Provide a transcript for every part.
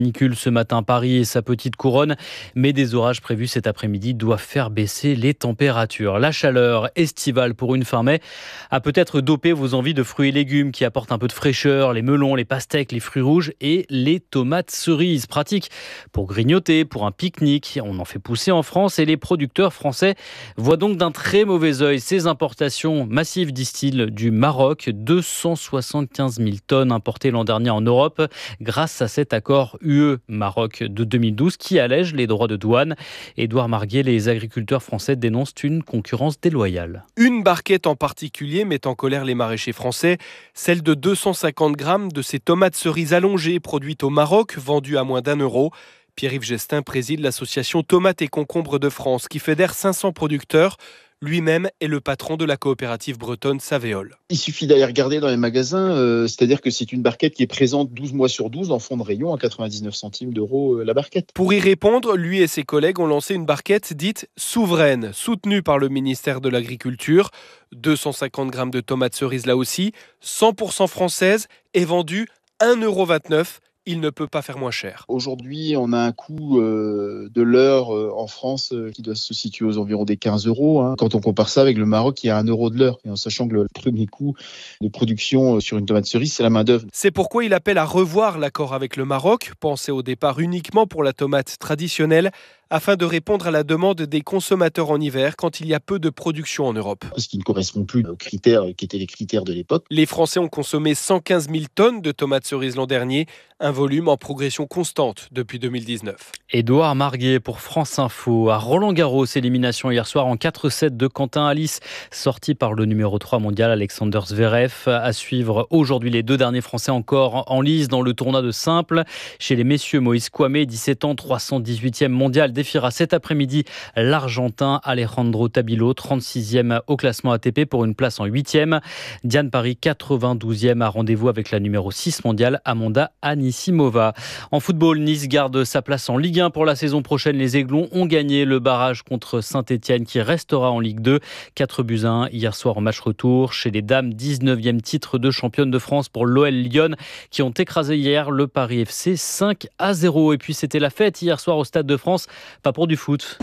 Canicule ce matin, Paris et sa petite couronne, mais des orages prévus cet après-midi doivent faire baisser les températures. La chaleur estivale pour une fin mai a peut-être dopé vos envies de fruits et légumes qui apportent un peu de fraîcheur, les melons, les pastèques, les fruits rouges et les tomates cerises. Pratiques pour grignoter, pour un pique-nique. On en fait pousser en France et les producteurs français voient donc d'un très mauvais œil ces importations massives, disent-ils, du Maroc. 275 000 tonnes importées l'an dernier en Europe grâce à cet accord UE-Maroc de 2012 qui allège les droits de douane. Édouard Marguet, les agriculteurs français dénoncent une concurrence déloyale. Une barquette en particulier met en colère les maraîchers français, celle de 250 grammes de ces tomates cerises allongées produites au Maroc, vendues à moins d'€1. Pierre-Yves Gestin préside l'association Tomates et Concombres de France qui fédère 500 producteurs. Lui-même est le patron de la coopérative bretonne Savéole. Il suffit d'aller regarder dans les magasins, c'est-à-dire que c'est une barquette qui est présente 12 mois sur 12 en fond de rayon à 99 centimes d'euros la barquette. Pour y répondre, lui et ses collègues ont lancé une barquette dite souveraine, soutenue par le ministère de l'Agriculture. 250 grammes de tomates cerises là aussi, 100% françaises et vendue €1,29. Il ne peut pas faire moins cher. Aujourd'hui, on a un coût de l'heure en France qui doit se situer aux environs des 15 €. Quand on compare ça avec le Maroc, il y a €1 de l'heure. Et en sachant que le premier coût de production sur une tomate cerise, c'est la main-d'œuvre. C'est pourquoi il appelle à revoir l'accord avec le Maroc, pensé au départ uniquement pour la tomate traditionnelle, afin de répondre à la demande des consommateurs en hiver quand il y a peu de production en Europe. Ce qui ne correspond plus aux critères qui étaient les critères de l'époque. Les Français ont consommé 115 000 tonnes de tomates cerises l'an dernier, un volume en progression constante depuis 2019. Édouard Marguet pour France Info. À Roland-Garros, élimination hier soir en 4-7 de Quentin Halys, sorti par le numéro 3 mondial Alexander Zverev. À suivre aujourd'hui les deux derniers Français encore en lice dans le tournoi de simple. Chez les messieurs, Moïse Kouamé, 17 ans, 318e mondial, défiera cet après-midi l'Argentin Alejandro Tabilo, 36e au classement ATP pour une place en 8e. Diane Paris, 92e, a rendez-vous avec la numéro 6 mondiale Amanda Anisimova. En football, Nice garde sa place en Ligue 1 pour la saison prochaine. Les Aiglons ont gagné le barrage contre Saint-Etienne qui restera en Ligue 2. 4-1 hier soir en match retour. Chez les dames, 19e titre de championne de France pour l'OL Lyon qui ont écrasé hier le Paris FC 5-0. Et puis c'était la fête hier soir au Stade de France. Pas pour du foot.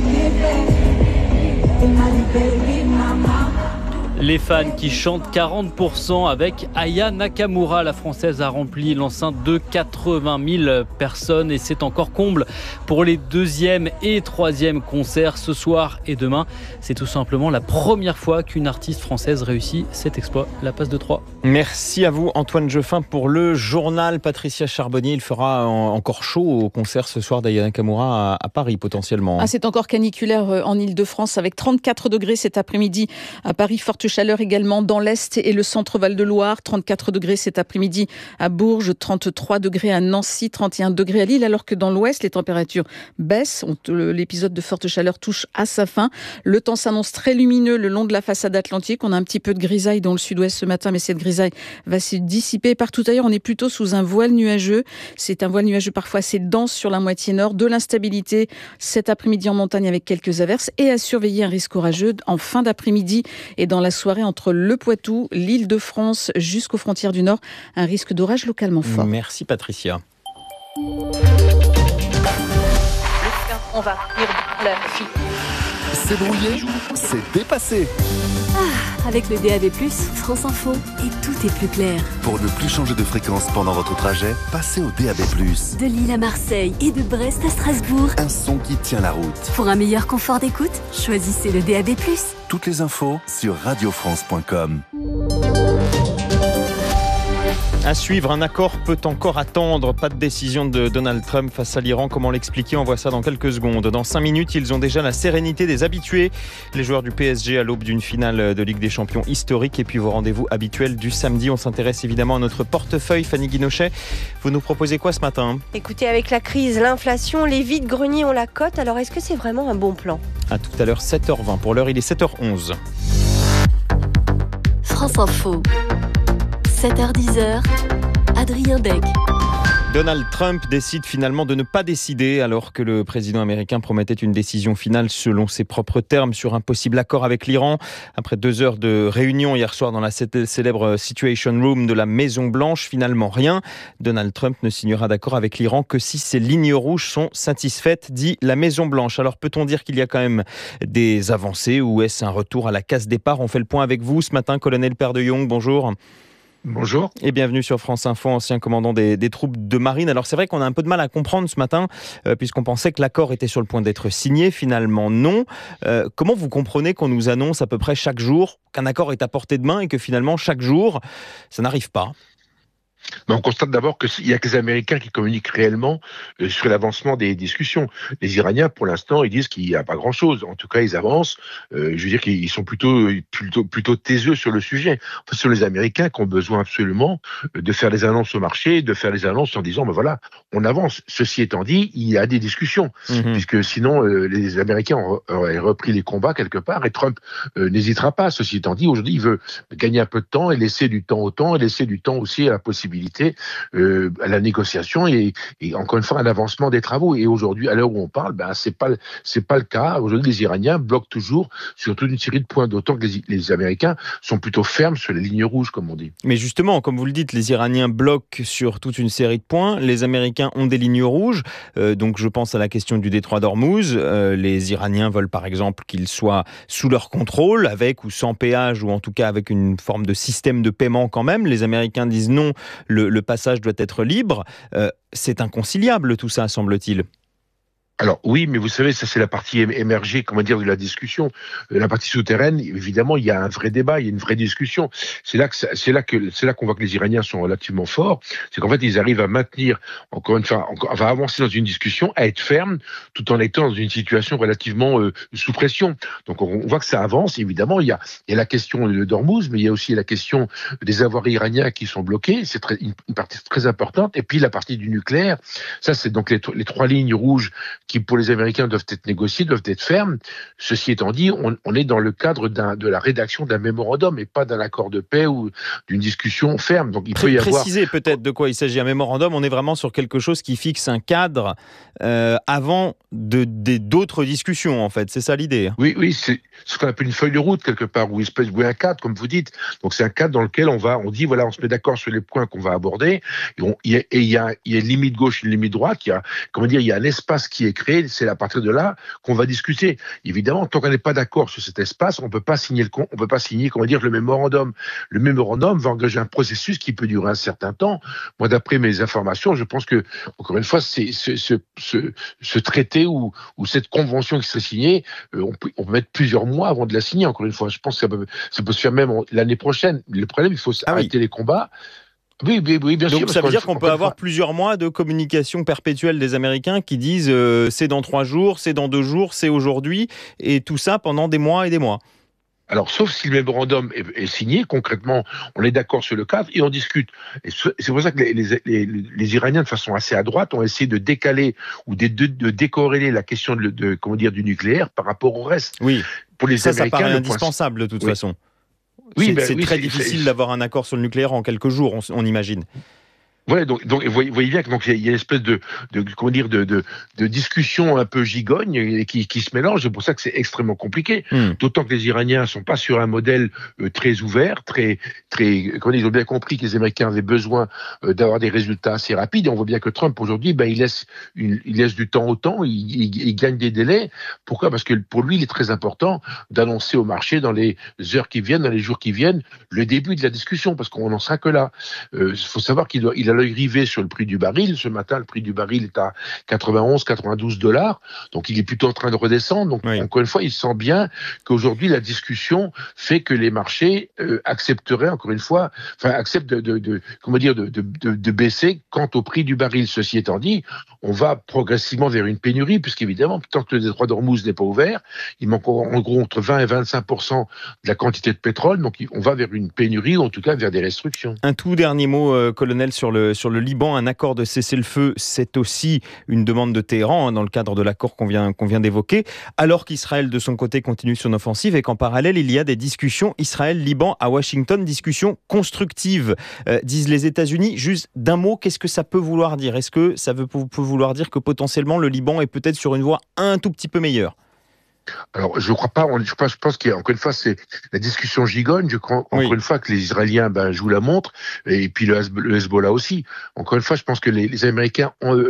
Les fans qui chantent 40% avec Aya Nakamura. La Française a rempli l'enceinte de 80 000 personnes et c'est encore comble pour les deuxième et troisième concerts ce soir et demain. C'est tout simplement la première fois qu'une artiste française réussit cet exploit. La passe de 3. Merci à vous Antoine Jeffin pour le journal. Patricia Charbonnier, il fera encore chaud au concert ce soir d'Aya Nakamura à Paris potentiellement. C'est encore caniculaire en Ile-de-France avec 34 degrés cet après-midi à Paris. Forte chaleur également dans l'Est et le centre Val-de-Loire. 34 degrés cet après-midi à Bourges, 33 degrés à Nancy, 31 degrés à Lille, alors que dans l'Ouest, les températures baissent. L'épisode de forte chaleur touche à sa fin. Le temps s'annonce très lumineux le long de la façade atlantique. On a un petit peu de grisaille dans le sud-ouest ce matin, mais cette grisaille va se dissiper. Partout ailleurs, on est plutôt sous un voile nuageux. C'est un voile nuageux parfois assez dense sur la moitié nord. De l'instabilité cet après-midi en montagne avec quelques averses et à surveiller un risque orageux en fin d'après-midi et dans la soirée entre le Poitou, l'Île-de-France jusqu'aux frontières du Nord. Un risque d'orage localement fort. Merci Patricia. On va venir de la fille. C'est brouillé, c'est dépassé. Avec le DAB+, France Info, et tout est plus clair. Pour ne plus changer de fréquence pendant votre trajet, passez au DAB+. De Lille à Marseille et de Brest à Strasbourg. Un son qui tient la route. Pour un meilleur confort d'écoute, choisissez le DAB+. Toutes les infos sur radiofrance.com. À suivre, un accord peut encore attendre. Pas de décision de Donald Trump face à l'Iran. Comment l'expliquer ? On voit ça dans quelques secondes. Dans 5 minutes, ils ont déjà la sérénité des habitués. Les joueurs du PSG à l'aube d'une finale de Ligue des Champions historique. Et puis vos rendez-vous habituels du samedi. On s'intéresse évidemment à notre portefeuille. Fanny Guinochet, vous nous proposez quoi ce matin ? Écoutez, avec la crise, l'inflation, les vides-greniers ont la cote. Alors est-ce que c'est vraiment un bon plan ? À tout à l'heure, 7h20. Pour l'heure, il est 7h11. France Info. 7h-10h, Adrien Beck. Donald Trump décide finalement de ne pas décider alors que le président américain promettait une décision finale selon ses propres termes sur un possible accord avec l'Iran. Après 2 heures de réunion hier soir dans la célèbre Situation Room de la Maison Blanche, finalement rien. Donald Trump ne signera d'accord avec l'Iran que si ses lignes rouges sont satisfaites, dit la Maison Blanche. Alors peut-on dire qu'il y a quand même des avancées ou est-ce un retour à la case départ? On fait le point avec vous ce matin, colonel Père de Jong, bonjour. Bonjour. Et bienvenue sur France Info, ancien commandant des troupes de marine. Alors c'est vrai qu'on a un peu de mal à comprendre ce matin, puisqu'on pensait que l'accord était sur le point d'être signé, finalement non. Comment vous comprenez qu'on nous annonce à peu près chaque jour qu'un accord est à portée de main et que finalement chaque jour, ça n'arrive pas? Mais on constate d'abord qu'il n'y a que les Américains qui communiquent réellement sur l'avancement des discussions. Les Iraniens, pour l'instant, ils disent qu'il n'y a pas grand-chose. En tout cas, ils avancent. Je veux dire qu'ils sont plutôt taiseux sur le sujet. Enfin, ce sont les Américains qui ont besoin absolument de faire des annonces au marché, de faire des annonces en disant, ben voilà, on avance. Ceci étant dit, il y a des discussions, puisque sinon, les Américains auraient repris les combats quelque part, et Trump n'hésitera pas. Ceci étant dit, aujourd'hui, il veut gagner un peu de temps et laisser du temps au temps, et laisser du temps aussi à la possibilité à la négociation et encore une fois un avancement des travaux. Et aujourd'hui, à l'heure où on parle, c'est pas le cas. Aujourd'hui, les Iraniens bloquent toujours sur toute une série de points, d'autant que les Américains sont plutôt fermes sur les lignes rouges, comme on dit. Mais justement, comme vous le dites, les Iraniens bloquent sur toute une série de points. Les Américains ont des lignes rouges. Donc je pense à la question du détroit d'Ormuz. Les Iraniens veulent par exemple qu'il soit sous leur contrôle, avec ou sans péage, ou en tout cas avec une forme de système de paiement quand même. Les Américains disent non, le passage doit être libre. C'est inconciliable tout ça, semble-t-il. Alors oui, mais vous savez, ça c'est la partie émergée, de la discussion. La partie souterraine, évidemment, il y a un vrai débat, il y a une vraie discussion. C'est là qu'on voit que les Iraniens sont relativement forts. C'est qu'en fait, ils arrivent à maintenir, encore une fois, à avancer dans une discussion, à être fermes, tout en étant dans une situation relativement sous pression. Donc on voit que ça avance. Évidemment, il y a la question d'Ormuz, mais il y a aussi la question des avoirs iraniens qui sont bloqués. C'est une partie très importante. Et puis la partie du nucléaire. Ça, c'est donc les 3 lignes rouges qui, pour les Américains, doivent être négociées, doivent être fermes. Ceci étant dit, on est dans le cadre de la rédaction d'un mémorandum et pas d'un accord de paix ou d'une discussion ferme. Donc, il peut y avoir... Préciser peut-être de quoi il s'agit. Un mémorandum, on est vraiment sur quelque chose qui fixe un cadre avant d'autres discussions, en fait. C'est ça l'idée. Oui, c'est ce qu'on appelle une feuille de route, quelque part, ou un cadre, comme vous dites. Donc, c'est un cadre dans lequel on dit, voilà, on se met d'accord sur les points qu'on va aborder. Il y a une limite gauche, une limite droite. Il y a un espace qui est créé, c'est à partir de là qu'on va discuter. Évidemment, tant qu'on n'est pas d'accord sur cet espace, on peut pas signer le mémorandum. Le mémorandum va engager un processus qui peut durer un certain temps. Moi, d'après mes informations, je pense que, encore une fois, c'est ce traité ou cette convention qui serait signée, on peut mettre plusieurs mois avant de la signer. Encore une fois, je pense que ça peut se faire même l'année prochaine. Le problème, il faut arrêter les combats. Oui, bien sûr. Donc ça veut dire qu'on peut avoir plusieurs mois de communication perpétuelle des Américains qui disent c'est dans 3 jours, c'est dans 2 jours, c'est aujourd'hui, et tout ça pendant des mois et des mois. Alors, sauf si le mémorandum est signé, concrètement, on est d'accord sur le cadre et on discute. Et c'est pour ça que les Iraniens, de façon assez à droite, ont essayé de décaler ou de décorréler la question du nucléaire par rapport au reste. Oui, pour les Américains, ça paraît indispensable de toute façon. C'est très difficile d'avoir un accord sur le nucléaire en quelques jours, on imagine. Ouais, donc vous voyez bien que il y a une espèce de discussion un peu gigogne et qui se mélange. C'est pour ça que c'est extrêmement compliqué. D'autant que les Iraniens sont pas sur un modèle très ouvert, très ils ont bien compris que les Américains avaient besoin d'avoir des résultats assez rapides. Et on voit bien que Trump aujourd'hui, il laisse du temps au temps, il gagne des délais. Pourquoi ? Parce que pour lui, il est très important d'annoncer au marché dans les heures qui viennent, dans les jours qui viennent, le début de la discussion, parce qu'on n'en sera que là. Il faut savoir qu'il a l'œil rivé sur le prix du baril. Ce matin, le prix du baril est à 92 $. Donc, il est plutôt en train de redescendre. Donc, Encore une fois, il sent bien qu'aujourd'hui, la discussion fait que les marchés acceptent de baisser quant au prix du baril. Ceci étant dit, on va progressivement vers une pénurie, puisqu'évidemment, tant que le détroit d'Ormuz n'est pas ouvert, il manque en gros entre 20 et 25% de la quantité de pétrole. Donc, on va vers une pénurie, ou en tout cas vers des restrictions. Un tout dernier mot, colonel, sur le Liban. Un accord de cessez-le-feu, c'est aussi une demande de Téhéran dans le cadre de l'accord qu'on vient d'évoquer, alors qu'Israël de son côté continue son offensive et qu'en parallèle il y a des discussions Israël-Liban à Washington, discussions constructives, disent les États-Unis. Juste d'un mot, qu'est-ce que ça peut vouloir dire ? Est-ce que ça peut vouloir dire que potentiellement le Liban est peut-être sur une voie un tout petit peu meilleure ? Alors, je crois pas. Je pense qu'encore une fois, c'est la discussion gigonne. Je crois encore une fois que les Israéliens jouent la montre, et puis le Hezbollah aussi. Encore une fois, je pense que les Américains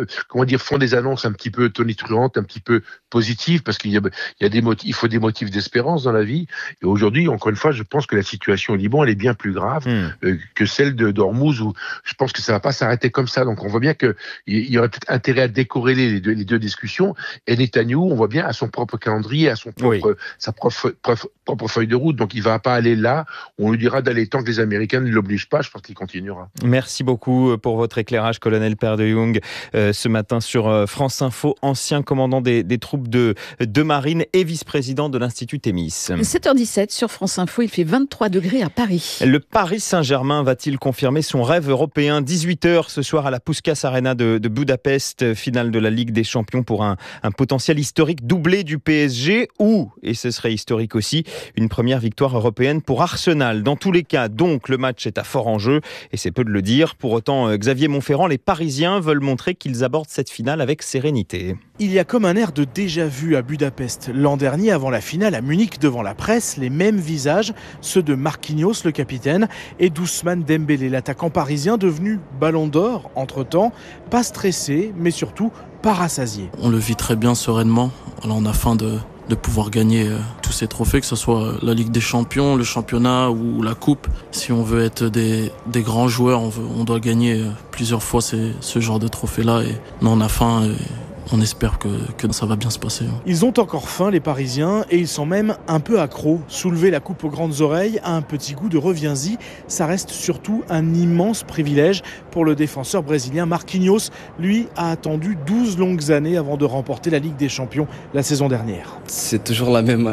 font des annonces un petit peu tonitruantes, un petit peu positives, parce qu'il y a il faut des motifs d'espérance dans la vie. Et aujourd'hui, encore une fois, je pense que la situation au Liban, elle est bien plus grave que celle d'Ormuz, où je pense que ça va pas s'arrêter comme ça. Donc, on voit bien qu'il y aurait peut-être intérêt à décorréler les deux discussions. Et Netanyahou, on voit bien, à son propre calendrier, à son sa propre feuille de route. Donc, il ne va pas aller là. On lui dira d'aller tant que les Américains ne l'obligent pas. Je pense qu'il continuera. Merci beaucoup pour votre éclairage, colonel Père de Jong, ce matin sur France Info, ancien commandant des troupes de marine et vice-président de l'Institut Thémis. 7h17 sur France Info, il fait 23 degrés à Paris. Le Paris Saint-Germain va-t-il confirmer son rêve européen ? 18h ce soir à la Puskás Arena de Budapest, finale de la Ligue des Champions pour un potentiel historique doublé du PSG ou, et ce serait historique aussi, une première victoire européenne pour Arsenal. Dans tous les cas, donc, le match est à fort enjeu et c'est peu de le dire. Pour autant, Xavier Montferrand, les Parisiens veulent montrer qu'ils abordent cette finale avec sérénité. Il y a comme un air de déjà-vu à Budapest. L'an dernier, avant la finale à Munich, devant la presse, les mêmes visages, ceux de Marquinhos, le capitaine, et d'Ousmane Dembélé, l'attaquant parisien devenu ballon d'or entre-temps, pas stressé, mais surtout pas rassasié. On le vit très bien sereinement. Alors on a faim de pouvoir gagner tous ces trophées, que ce soit la Ligue des Champions, le championnat ou la Coupe. Si on veut être des grands joueurs, on doit gagner plusieurs fois ce genre de trophées-là. Et on a faim et on espère que ça va bien se passer. Ils ont encore faim, les Parisiens, et ils sont même un peu accros. Soulever la coupe aux grandes oreilles a un petit goût de reviens-y. Ça reste surtout un immense privilège pour le défenseur brésilien Marquinhos. Lui a attendu 12 longues années avant de remporter la Ligue des Champions la saison dernière. C'est toujours la même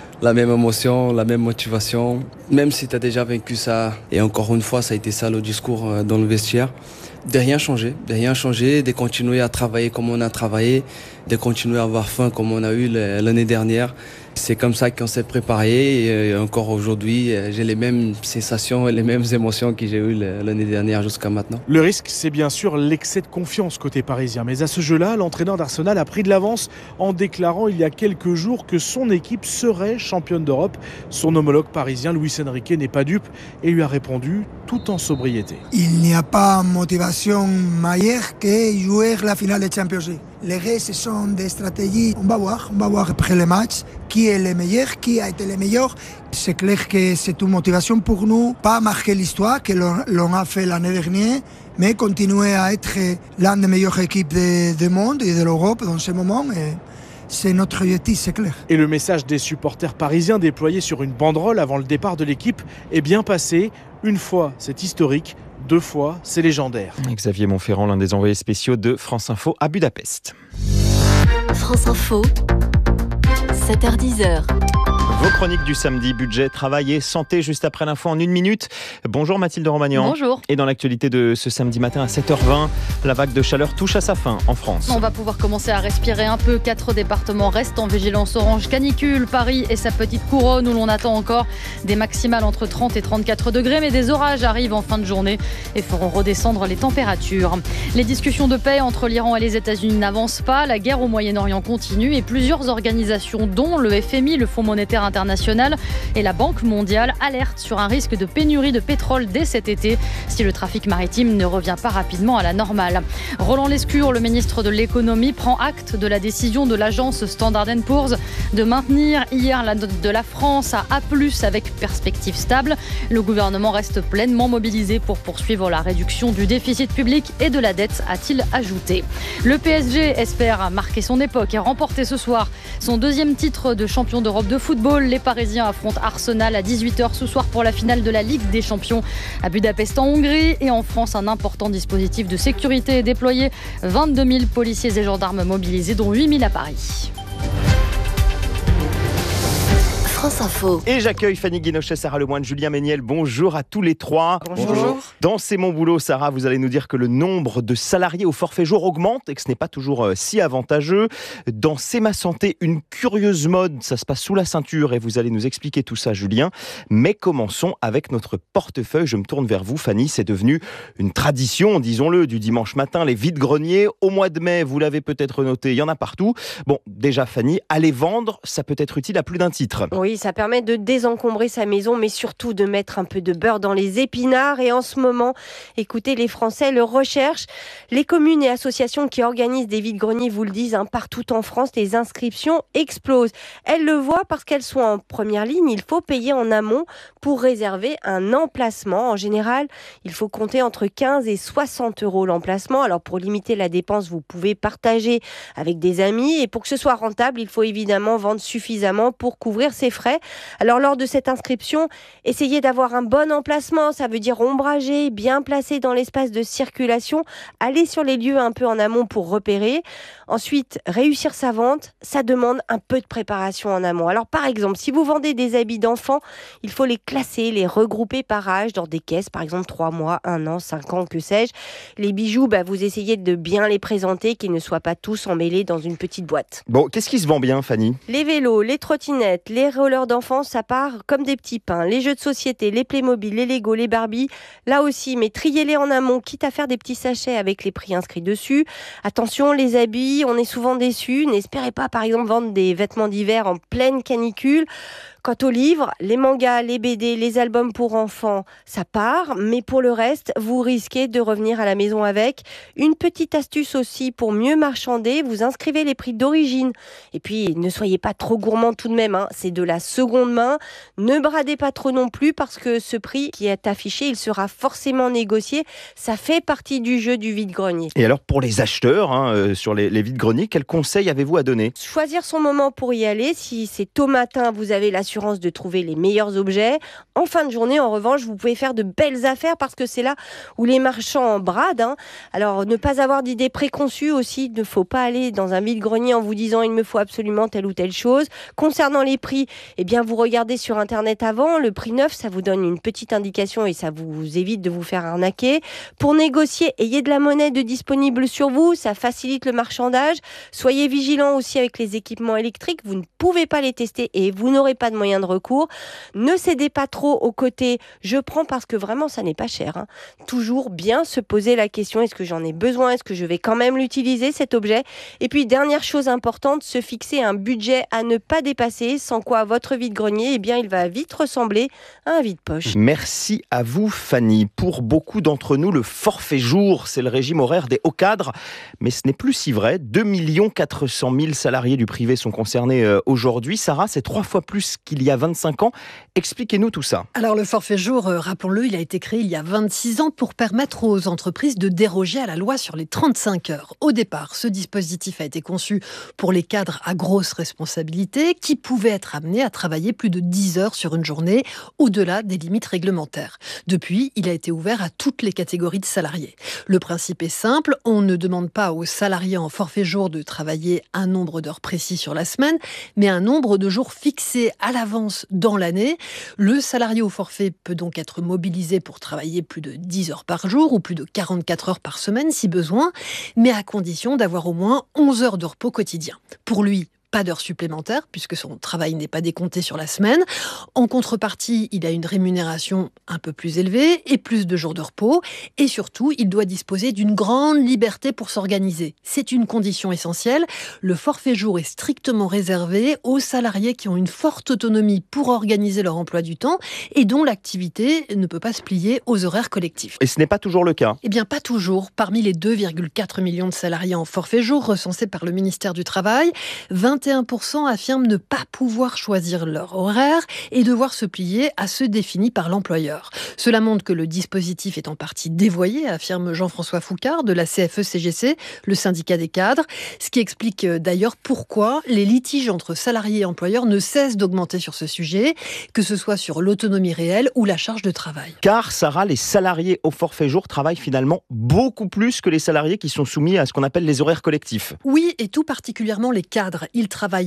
émotion, la même motivation, même si tu as déjà vécu ça. Et encore une fois, ça a été ça le discours dans le vestiaire. De rien changer, de continuer à travailler comme on a travaillé, de continuer à avoir faim comme on a eu l'année dernière. C'est comme ça qu'on s'est préparé et encore aujourd'hui, j'ai les mêmes sensations et les mêmes émotions que j'ai eues l'année dernière jusqu'à maintenant. Le risque, c'est bien sûr l'excès de confiance côté parisien. Mais à ce jeu-là, l'entraîneur d'Arsenal a pris de l'avance en déclarant il y a quelques jours que son équipe serait championne d'Europe. Son homologue parisien, Luis Enrique, n'est pas dupe et lui a répondu tout en sobriété. Il n'y a pas motivation meilleure que jouer la finale de Champions League. Les restes, ce sont des stratégies. On va voir après le match qui est le meilleur, qui a été le meilleur. C'est clair que c'est une motivation pour nous, pas marquer l'histoire que l'on a fait l'année dernière, mais continuer à être l'une des meilleures équipes du monde et de l'Europe dans ce moment. Et c'est notre objectif, c'est clair. Et le message des supporters parisiens déployé sur une banderole avant le départ de l'équipe est bien passé. Une fois, c'est historique. 2 fois, c'est légendaire. Xavier Montferrand, l'un des envoyés spéciaux de France Info à Budapest. France Info, 7h10. Vos chroniques du samedi, budget, travail et santé, juste après l'info en 1 minute. Bonjour Mathilde Romagnan. Bonjour. Et dans l'actualité de ce samedi matin à 7h20, la vague de chaleur touche à sa fin en France. On va pouvoir commencer à respirer un peu. 4 départements restent en vigilance orange canicule. Paris et sa petite couronne où l'on attend encore des maximales entre 30 et 34 degrés. Mais des orages arrivent en fin de journée et feront redescendre les températures. Les discussions de paix entre l'Iran et les États-Unis n'avancent pas. La guerre au Moyen-Orient continue et plusieurs organisations, dont le FMI, le Fonds monétaire international et la Banque mondiale, alertent sur un risque de pénurie de pétrole dès cet été si le trafic maritime ne revient pas rapidement à la normale. Roland Lescure, le ministre de l'économie, prend acte de la décision de l'agence Standard & Poor's de maintenir hier la note de la France à A+, avec perspective stable. Le gouvernement reste pleinement mobilisé pour poursuivre la réduction du déficit public et de la dette, a-t-il ajouté. Le PSG espère marquer son époque et remporter ce soir son 2e titre de champion d'Europe de football. Les Parisiens affrontent Arsenal à 18h ce soir pour la finale de la Ligue des Champions à Budapest en Hongrie. Et en France, un important dispositif de sécurité est déployé. 22 000 policiers et gendarmes mobilisés, dont 8 000 à Paris. France Info. Et j'accueille Fanny Guinochet, Sarah Lemoine, Julien Méniel. Bonjour à tous les trois. Bonjour. Dans C'est mon boulot, Sarah, vous allez nous dire que le nombre de salariés au forfait jour augmente et que ce n'est pas toujours si avantageux. Dans C'est ma santé, une curieuse mode, ça se passe sous la ceinture et vous allez nous expliquer tout ça, Julien. Mais commençons avec notre portefeuille. Je me tourne vers vous, Fanny. C'est devenu une tradition, disons-le, du dimanche matin, les vides-greniers. Au mois de mai, vous l'avez peut-être noté, il y en a partout. Bon, déjà, Fanny, aller vendre, ça peut être utile à plus d'un titre. Oui, ça permet de désencombrer sa maison, mais surtout de mettre un peu de beurre dans les épinards. Et en ce moment, écoutez, les Français le recherchent. Les communes et associations qui organisent des vides-greniers vous le disent, partout en France, les inscriptions explosent. Elles le voient parce qu'elles sont en première ligne. Il faut payer en amont pour réserver un emplacement. En général, il faut compter entre 15 et 60 euros l'emplacement. Alors pour limiter la dépense, vous pouvez partager avec des amis. Et pour que ce soit rentable, il faut évidemment vendre suffisamment pour couvrir ses frais. Alors lors de cette inscription, essayez d'avoir un bon emplacement, ça veut dire ombragé, bien placé dans l'espace de circulation. Allez sur les lieux un peu en amont pour repérer. Ensuite, réussir sa vente, ça demande un peu de préparation en amont. Alors par exemple, si vous vendez des habits d'enfants, il faut les classer, les regrouper par âge dans des caisses, par exemple 3 mois, 1 an, 5 ans, que sais-je. Les bijoux, vous essayez de bien les présenter, qu'ils ne soient pas tous emmêlés dans une petite boîte. Bon, qu'est-ce qui se vend bien, Fanny ? Les vélos, les trottinettes, les rollers d'enfants, ça part comme des petits pains. Les jeux de société, les Playmobil, les Lego, les Barbie, là aussi, mais triez-les en amont, quitte à faire des petits sachets avec les prix inscrits dessus. Attention, les habits, on est souvent déçus. N'espérez pas, par exemple, vendre des vêtements d'hiver en pleine canicule. Quant aux livres, les mangas, les BD, les albums pour enfants, ça part. Mais pour le reste, vous risquez de revenir à la maison avec. Une petite astuce aussi pour mieux marchander, vous inscrivez les prix d'origine. Et puis, ne soyez pas trop gourmand tout de même, c'est de la seconde main. Ne bradez pas trop non plus parce que ce prix qui est affiché, il sera forcément négocié. Ça fait partie du jeu du vide-grenier. Et alors pour les acheteurs, sur les vides-greniers, quels conseils avez-vous à donner ? Choisir son moment pour y aller. Si c'est tôt matin, vous avez l'assurance de trouver les meilleurs objets. En fin de journée, en revanche, vous pouvez faire de belles affaires parce que c'est là où les marchands bradent. Alors, ne pas avoir d'idées préconçues aussi. Il ne faut pas aller dans un vide-grenier en vous disant il me faut absolument telle ou telle chose. Concernant les prix, vous regardez sur Internet avant. Le prix neuf, ça vous donne une petite indication et ça vous évite de vous faire arnaquer. Pour négocier, ayez de la monnaie de disponible sur vous. Ça facilite le marchandage. Soyez vigilants aussi avec les équipements électriques. Vous ne pouvez pas les tester et vous n'aurez pas de moyen de recours. Ne cédez pas trop au côté je prends parce que vraiment ça n'est pas cher. Toujours bien se poser la question, est-ce que j'en ai besoin, est-ce que je vais quand même l'utiliser cet objet? Et puis dernière chose importante, se fixer un budget à ne pas dépasser, sans quoi votre vide-grenier, il va vite ressembler à un vide-poche. Merci à vous, Fanny. Pour beaucoup d'entre nous, le forfait jour, c'est le régime horaire des hauts cadres, mais ce n'est plus si vrai. 2 400 000 salariés du privé sont concernés aujourd'hui. Sarah, c'est 3 fois plus qu'il y a 25 ans. Expliquez-nous tout ça. Alors le forfait jour, rappelons-le, il a été créé il y a 26 ans pour permettre aux entreprises de déroger à la loi sur les 35 heures. Au départ, ce dispositif a été conçu pour les cadres à grosse responsabilité qui pouvaient être amenés à travailler plus de 10 heures sur une journée, au-delà des limites réglementaires. Depuis, il a été ouvert à toutes les catégories de salariés. Le principe est simple, on ne demande pas aux salariés en forfait jour de travailler un nombre d'heures précis sur la semaine, mais un nombre de jours fixé à l'avance dans l'année. Le salarié au forfait peut donc être mobilisé pour travailler plus de 10 heures par jour ou plus de 44 heures par semaine si besoin, mais à condition d'avoir au moins 11 heures de repos quotidien. Pour lui, pas d'heures supplémentaires, puisque son travail n'est pas décompté sur la semaine. En contrepartie, il a une rémunération un peu plus élevée et plus de jours de repos. Et surtout, il doit disposer d'une grande liberté pour s'organiser. C'est une condition essentielle. Le forfait jour est strictement réservé aux salariés qui ont une forte autonomie pour organiser leur emploi du temps et dont l'activité ne peut pas se plier aux horaires collectifs. Et ce n'est pas toujours le cas ? Eh bien, pas toujours. Parmi les 2,4 millions de salariés en forfait jour recensés par le ministère du Travail, 21% affirment ne pas pouvoir choisir leur horaire et devoir se plier à ceux définis par l'employeur. Cela montre que le dispositif est en partie dévoyé, affirme Jean-François Foucard de la CFE-CGC, le syndicat des cadres, ce qui explique d'ailleurs pourquoi les litiges entre salariés et employeurs ne cessent d'augmenter sur ce sujet, que ce soit sur l'autonomie réelle ou la charge de travail. Car, Sarah, les salariés au forfait jour travaillent finalement beaucoup plus que les salariés qui sont soumis à ce qu'on appelle les horaires collectifs. Oui, et tout particulièrement les cadres. Ils travaillent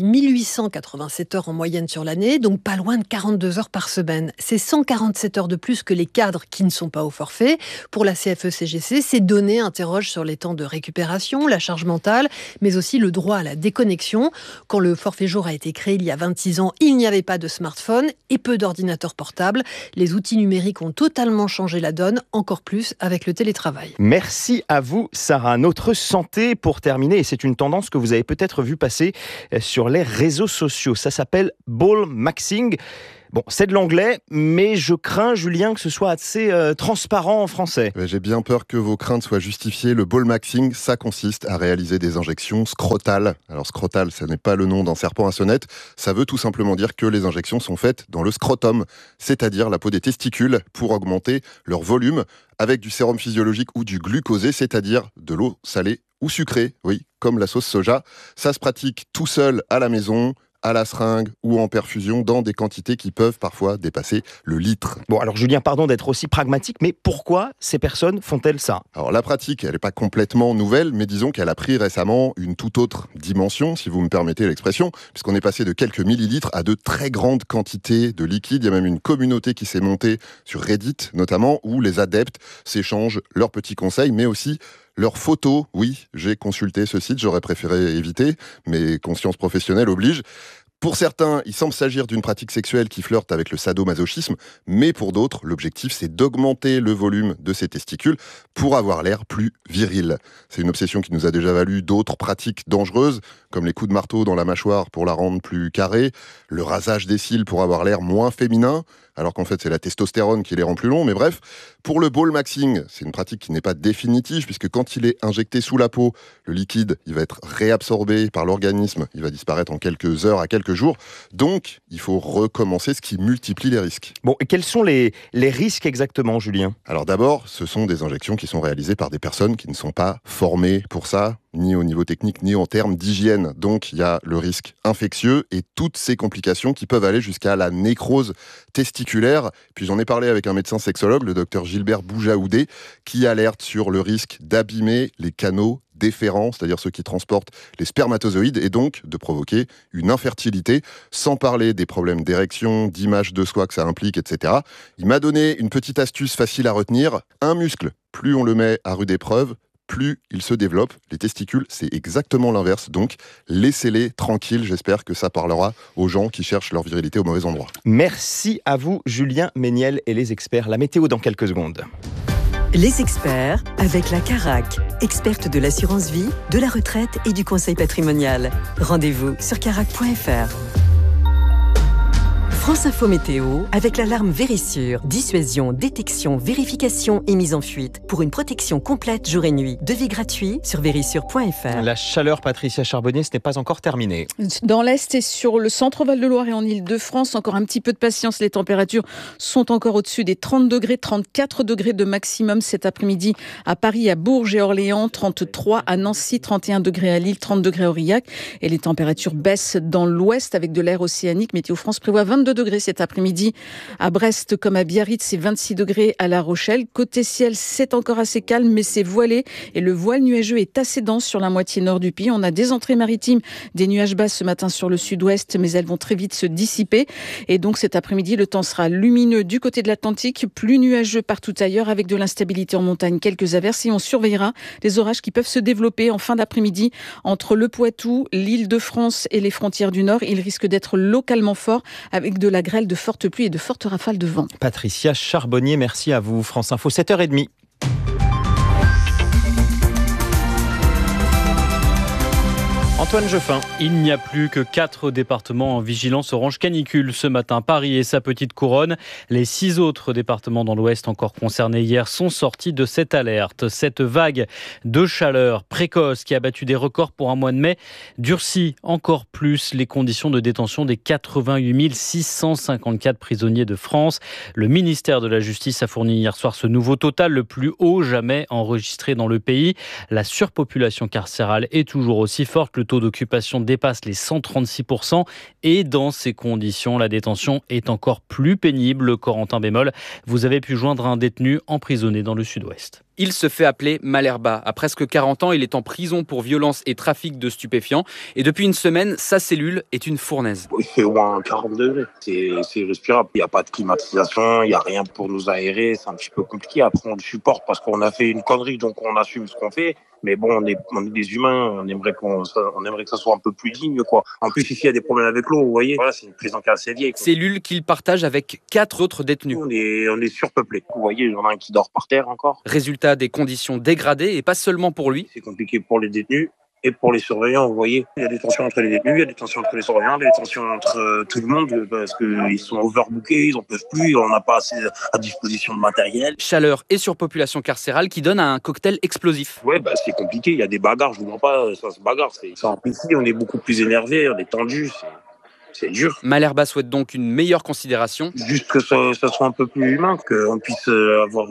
1887 heures en moyenne sur l'année, donc pas loin de 42 heures par semaine. C'est 147 heures de plus que les cadres qui ne sont pas au forfait. Pour la CFE-CGC, ces données interrogent sur les temps de récupération, la charge mentale, mais aussi le droit à la déconnexion. Quand le forfait jour a été créé il y a 26 ans, il n'y avait pas de smartphone et peu d'ordinateurs portables. Les outils numériques ont totalement changé la donne, encore plus avec le télétravail. Merci à vous, Sarah. Notre santé, pour terminer, et c'est une tendance que vous avez peut-être vu passer sur les réseaux sociaux. Ça s'appelle ball maxing. Bon, c'est de l'anglais, mais je crains, Julien, que ce soit assez transparent en français. J'ai bien peur que vos craintes soient justifiées. Le ball maxing, ça consiste à réaliser des injections scrotales. Alors scrotal, ça n'est pas le nom d'un serpent à sonnette. Ça veut tout simplement dire que les injections sont faites dans le scrotum, c'est-à-dire la peau des testicules, pour augmenter leur volume avec du sérum physiologique ou du glucosé, c'est-à-dire de l'eau salée ou sucrée, oui, comme la sauce soja. Ça se pratique tout seul à la maison, à la seringue ou en perfusion dans des quantités qui peuvent parfois dépasser le litre. Bon, alors Julien, pardon d'être aussi pragmatique, mais pourquoi ces personnes font-elles ça ? Alors la pratique, elle n'est pas complètement nouvelle, mais disons qu'elle a pris récemment une toute autre dimension, si vous me permettez l'expression, puisqu'on est passé de quelques millilitres à de très grandes quantités de liquide. Il y a même une communauté qui s'est montée sur Reddit notamment, où les adeptes s'échangent leurs petits conseils, mais aussi leurs photos. Oui, j'ai consulté ce site, j'aurais préféré éviter, mais conscience professionnelle oblige. Pour certains, il semble s'agir d'une pratique sexuelle qui flirte avec le sadomasochisme, mais pour d'autres, l'objectif, c'est d'augmenter le volume de ses testicules pour avoir l'air plus viril. C'est une obsession qui nous a déjà valu d'autres pratiques dangereuses, comme les coups de marteau dans la mâchoire pour la rendre plus carrée, le rasage des cils pour avoir l'air moins féminin, alors qu'en fait c'est la testostérone qui les rend plus longs. Mais bref, pour le ball maxing, c'est une pratique qui n'est pas définitive, puisque quand il est injecté sous la peau, le liquide, il va être réabsorbé par l'organisme, il va disparaître en quelques heures à quelques jours. Donc, il faut recommencer, ce qui multiplie les risques. Bon, et quels sont les risques exactement, Julien ? Alors d'abord, ce sont des injections qui sont réalisées par des personnes qui ne sont pas formées pour ça, ni au niveau technique, ni en termes d'hygiène. Donc, il y a le risque infectieux et toutes ces complications qui peuvent aller jusqu'à la nécrose testiculaire. Puis j'en ai parlé avec un médecin sexologue, le docteur Gilbert Boujaoudé, qui alerte sur le risque d'abîmer les canaux déférents, c'est-à-dire ceux qui transportent les spermatozoïdes, et donc de provoquer une infertilité, sans parler des problèmes d'érection, d'image de soi que ça implique, etc. Il m'a donné une petite astuce facile à retenir. Un muscle, plus on le met à rude épreuve, plus il se développe. Les testicules, c'est exactement l'inverse. Donc, laissez-les tranquilles. J'espère que ça parlera aux gens qui cherchent leur virilité au mauvais endroit. Merci à vous, Julien Méniel et les experts. La météo dans quelques secondes. Les experts avec la Carac, experte de l'assurance vie, de la retraite et du conseil patrimonial. Rendez-vous sur carac.fr. France Info Météo avec l'alarme Vérissure. Dissuasion, détection, vérification et mise en fuite. Pour une protection complète jour et nuit. Devis gratuit sur vérissure.fr. La chaleur, Patricia Charbonnier, ce n'est pas encore terminé. Dans l'Est et sur le centre Val-de-Loire et en Ile-de-France, encore un petit peu de patience. Les températures sont encore au-dessus des 30 degrés, 34 degrés de maximum cet après-midi à Paris, à Bourges et Orléans, 33 à Nancy, 31 degrés à Lille, 30 degrés à Aurillac. Et les températures baissent dans l'Ouest avec de l'air océanique. Météo France prévoit 22 degrés cet après-midi à Brest comme à Biarritz, c'est 26 degrés à La Rochelle. Côté ciel, c'est encore assez calme, mais c'est voilé et le voile nuageux est assez dense sur la moitié nord du pays. On a des entrées maritimes, des nuages bas ce matin sur le sud-ouest, mais elles vont très vite se dissiper. Et donc cet après-midi, le temps sera lumineux du côté de l'Atlantique, plus nuageux partout ailleurs avec de l'instabilité en montagne, quelques averses et on surveillera les orages qui peuvent se développer en fin d'après-midi entre le Poitou, l'Île-de-France et les frontières du Nord. Ils risquent d'être localement forts avec de la grêle, de fortes pluies et de fortes rafales de vent. Patricia Charbonnier, merci à vous. France Info, 7h30. Antoine Jeffin. Il n'y a plus que 4 départements en vigilance orange canicule ce matin. Paris et sa petite couronne. Les 6 autres départements dans l'Ouest encore concernés hier sont sortis de cette alerte. Cette vague de chaleur précoce qui a battu des records pour un mois de mai durcit encore plus les conditions de détention des 88 654 prisonniers de France. Le ministère de la Justice a fourni hier soir ce nouveau total, le plus haut jamais enregistré dans le pays. La surpopulation carcérale est toujours aussi forte. Le taux taux d'occupation dépasse les 136%. Et dans ces conditions, la détention est encore plus pénible. Corentin Bémol, vous avez pu joindre un détenu emprisonné dans le sud-ouest. Il se fait appeler Malherba. À presque 40 ans, il est en prison pour violence et trafic de stupéfiants. Et depuis une semaine, sa cellule est une fournaise. Il fait au moins 40 degrés. C'est respirable. Il n'y a pas de climatisation, il n'y a rien pour nous aérer. C'est un petit peu compliqué. Après, on le supporte parce qu'on a fait une connerie, donc on assume ce qu'on fait. Mais bon, on est des humains. On aimerait que ça soit un peu plus digne, quoi. En plus, ici, il y a des problèmes avec l'eau, vous voyez. Voilà, c'est une prison qui est assez vieille, quoi. Cellule qu'il partage avec 4 autres détenus. On est surpeuplé. Vous voyez, il y en a un qui dort par terre encore. Résultat, des conditions dégradées et pas seulement pour lui. C'est compliqué pour les détenus et pour les surveillants, vous voyez. Il y a des tensions entre les détenus, il y a des tensions entre les surveillants, des tensions entre tout le monde parce qu'ils sont overbookés, ils en peuvent plus, on n'a pas assez à disposition de matériel. Chaleur et surpopulation carcérale qui donne un cocktail explosif. Ouais, c'est compliqué, il y a des bagarres, je vous mens pas, ça se bagarre. Ici, on est beaucoup plus énervé, on est tendu, c'est dur. Malherba souhaite donc une meilleure considération. Juste que ça soit un peu plus humain, qu'on puisse avoir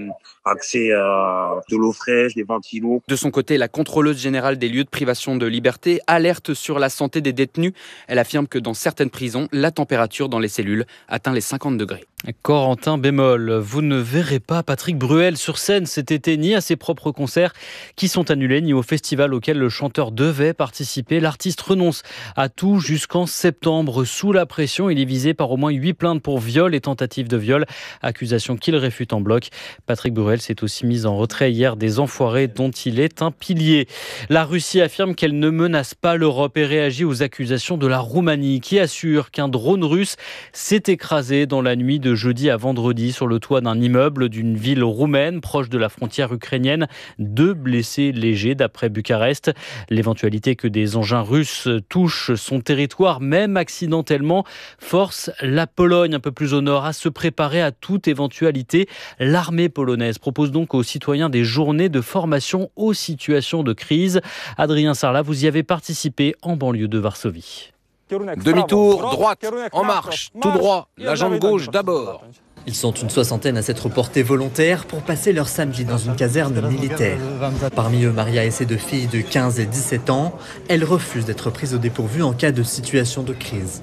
accès à de l'eau fraîche, des ventilos. De son côté, la contrôleuse générale des lieux de privation de liberté alerte sur la santé des détenus. Elle affirme que dans certaines prisons, la température dans les cellules atteint les 50 degrés. Corentin Bémol, vous ne verrez pas Patrick Bruel sur scène cet été, ni à ses propres concerts qui sont annulés, ni au festival auquel le chanteur devait participer. L'artiste renonce à tout jusqu'en septembre. Sous la pression, il est visé par au moins 8 plaintes pour viol et tentative de viol, accusation qu'il réfute en bloc. Patrick Bruel s'est aussi mis en retrait hier des Enfoirés dont il est un pilier. La Russie affirme qu'elle ne menace pas l'Europe et réagit aux accusations de la Roumanie qui assure qu'un drone russe s'est écrasé dans la nuit de jeudi à vendredi sur le toit d'un immeuble d'une ville roumaine proche de la frontière ukrainienne. 2 blessés légers d'après Bucarest. L'éventualité que des engins russes touchent son territoire, même accidentellement, force la Pologne un peu plus au nord à se préparer à toute éventualité. L'armée polonaise propose donc aux citoyens des journées de formation aux situations de crise. Adrien Sarlat, vous y avez participé en banlieue de Varsovie. Demi-tour, droite, en marche, tout droit, la jambe gauche d'abord. Ils sont une soixantaine à s'être portés volontaires pour passer leur samedi dans une caserne militaire. Parmi eux, Maria et ses 2 filles de 15 et 17 ans. Elles refusent d'être prises au dépourvu en cas de situation de crise.